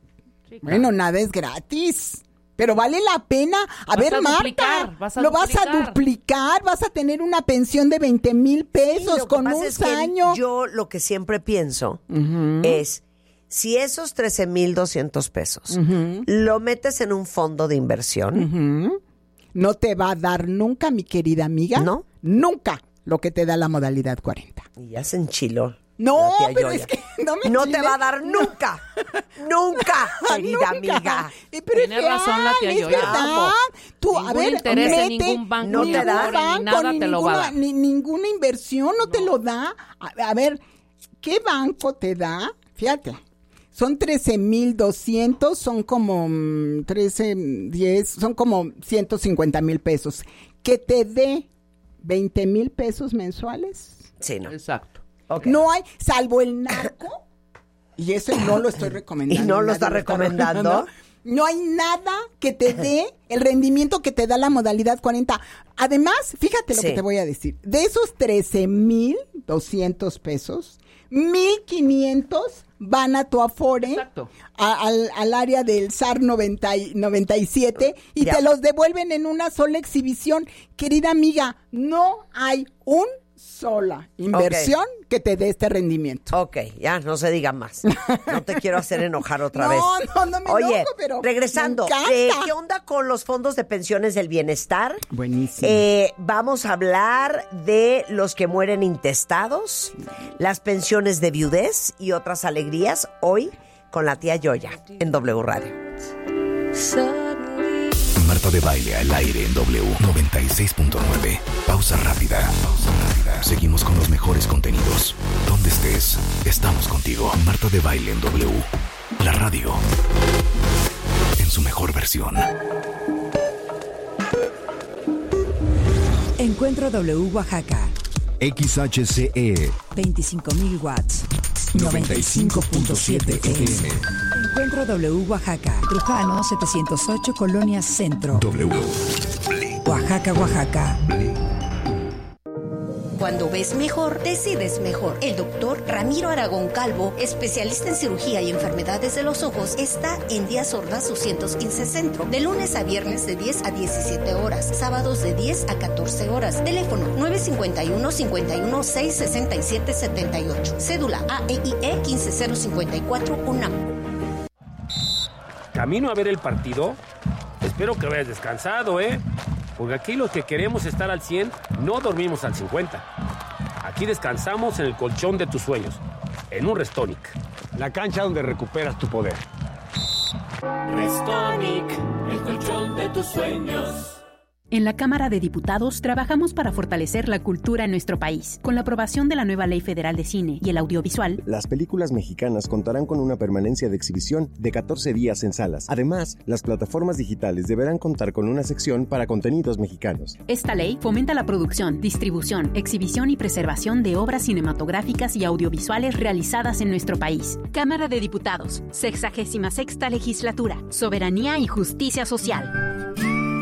[SPEAKER 20] bueno, nada es gratis. Pero vale la pena. A
[SPEAKER 7] vas
[SPEAKER 20] ver,
[SPEAKER 7] a
[SPEAKER 20] Marta,
[SPEAKER 7] duplicar, vas a
[SPEAKER 20] lo
[SPEAKER 7] duplicar.
[SPEAKER 20] vas a duplicar, vas a tener una pensión de veinte mil pesos
[SPEAKER 2] sí,
[SPEAKER 20] con un
[SPEAKER 2] es que
[SPEAKER 20] año.
[SPEAKER 2] Yo lo que siempre pienso
[SPEAKER 20] uh-huh.
[SPEAKER 2] es, si esos trece mil doscientos pesos uh-huh. lo metes en un fondo de inversión.
[SPEAKER 20] Uh-huh. No te va a dar nunca, mi querida amiga.
[SPEAKER 2] ¿No?
[SPEAKER 20] Nunca lo que te da la modalidad cuarenta.
[SPEAKER 2] Y ya se enchiló.
[SPEAKER 20] No, pero Yoya. Es que no me
[SPEAKER 2] No
[SPEAKER 20] chile.
[SPEAKER 2] te va a dar nunca, nunca, querida nunca. amiga.
[SPEAKER 20] Eh, pero
[SPEAKER 7] Tiene razón la tía Yoya.
[SPEAKER 20] Tú,
[SPEAKER 7] ningún
[SPEAKER 20] a ver,
[SPEAKER 7] interés
[SPEAKER 20] mete,
[SPEAKER 7] en ningún banco,
[SPEAKER 2] no
[SPEAKER 7] ni
[SPEAKER 2] te da
[SPEAKER 7] banco, ni nada
[SPEAKER 20] ni
[SPEAKER 7] te
[SPEAKER 20] ninguna,
[SPEAKER 7] lo va a dar.
[SPEAKER 20] Ni, ninguna inversión no, no te lo da. A, a ver, ¿qué banco te da? Fíjate. Son trece mil doscientos, son como um, trece, diez, son como ciento cincuenta mil pesos. Que te dé veinte mil pesos mensuales.
[SPEAKER 2] Sí, no.
[SPEAKER 7] Exacto.
[SPEAKER 20] Okay. No hay, salvo el narco, y eso no lo estoy recomendando.
[SPEAKER 2] ¿Y no lo está recomendando?
[SPEAKER 20] No hay nada que te dé el rendimiento que te da la modalidad cuarenta. Además, fíjate lo sí. que te voy a decir. De esos trece mil doscientos pesos, mil quinientos van a tu Afore, a, al, al área del S A R noventa, noventa y siete, y ya. te los devuelven en una sola exhibición. Querida amiga, no hay un sola inversión okay. que te dé este rendimiento.
[SPEAKER 2] Ok, ya, no se diga más. No te quiero hacer enojar otra
[SPEAKER 20] no,
[SPEAKER 2] vez.
[SPEAKER 20] No, no me
[SPEAKER 2] Oye,
[SPEAKER 20] enojo, pero
[SPEAKER 2] regresando, eh, ¿qué onda con los fondos de pensiones del bienestar?
[SPEAKER 20] Buenísimo.
[SPEAKER 2] Eh, vamos a hablar de los que mueren intestados, las pensiones de viudez y otras alegrías hoy con la tía Yoya en W Radio.
[SPEAKER 3] Marta de Baile al aire en W noventa y seis punto nueve. Pausa rápida. Pausa rápida. Seguimos con los mejores contenidos. Donde estés, estamos contigo. Marta de Baile en W. La radio. En su mejor versión.
[SPEAKER 4] Encuentro W Oaxaca.
[SPEAKER 21] X H C E.
[SPEAKER 4] veinticinco mil watts.
[SPEAKER 21] noventa y cinco punto siete F M.
[SPEAKER 4] Encuentro W Oaxaca. Trujano setecientos ocho, Colonia Centro.
[SPEAKER 21] W.
[SPEAKER 4] Oaxaca, Oaxaca.
[SPEAKER 13] Cuando ves mejor, decides mejor. El doctor Ramiro Aragón Calvo, especialista en cirugía y enfermedades de los ojos, está en Díaz Ordaz doscientos quince Centro, de lunes a viernes de diez a diecisiete horas, sábados de diez a catorce horas. Teléfono nueve cinco uno, cinco uno seis, seis siete siete ocho. Cédula A E I E uno cinco cero cinco cuatro, UNAM.
[SPEAKER 8] ¿Camino a ver el partido? Espero que vayas descansado, ¿eh? Porque aquí los que queremos estar al cien, no dormimos al cincuenta. Aquí descansamos en el colchón de tus sueños, en un Restonic.
[SPEAKER 9] La cancha donde recuperas tu poder.
[SPEAKER 10] Restonic, el colchón de tus sueños.
[SPEAKER 24] En la Cámara de Diputados trabajamos para fortalecer la cultura en nuestro país. Con la aprobación de la nueva Ley Federal de Cine y el Audiovisual,
[SPEAKER 25] las películas mexicanas contarán con una permanencia de exhibición de catorce días en salas. Además, las plataformas digitales deberán contar con una sección para contenidos mexicanos.
[SPEAKER 24] Esta ley fomenta la producción, distribución, exhibición y preservación de obras cinematográficas y audiovisuales realizadas en nuestro país. Cámara de Diputados, sexagésima sexta Legislatura, Soberanía y Justicia Social.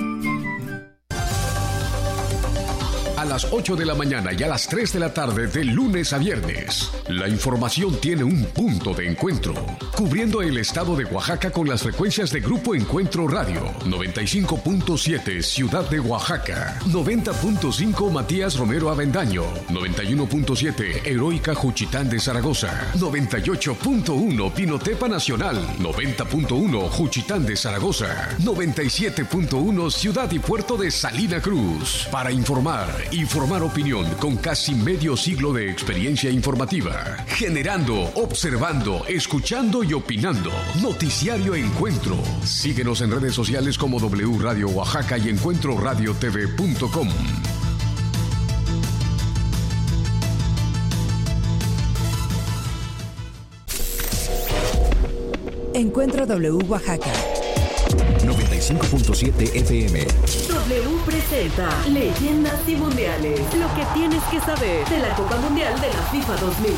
[SPEAKER 17] A las ocho de la mañana y a las tres de la tarde de lunes a viernes. La información tiene un punto de encuentro, cubriendo el estado de Oaxaca con las frecuencias de Grupo Encuentro Radio, noventa y cinco punto siete Ciudad de Oaxaca, noventa punto cinco Matías Romero Avendaño, noventa y uno punto siete Heroica Juchitán de Zaragoza, noventa y ocho punto uno Pinotepa Nacional, noventa punto uno Juchitán de Zaragoza, noventa y siete punto uno Ciudad y Puerto de Salina Cruz. Para informar y y formar opinión con casi medio siglo de experiencia informativa. Generando, observando, escuchando y opinando. Noticiario Encuentro. Síguenos en redes sociales como W Radio Oaxaca y encuentro radio t v punto com.
[SPEAKER 4] Encuentro W Oaxaca.
[SPEAKER 21] noventa y cinco punto siete F M.
[SPEAKER 1] W presenta Leyendas y Mundiales. Lo que tienes que saber de la Copa Mundial de la FIFA dos mil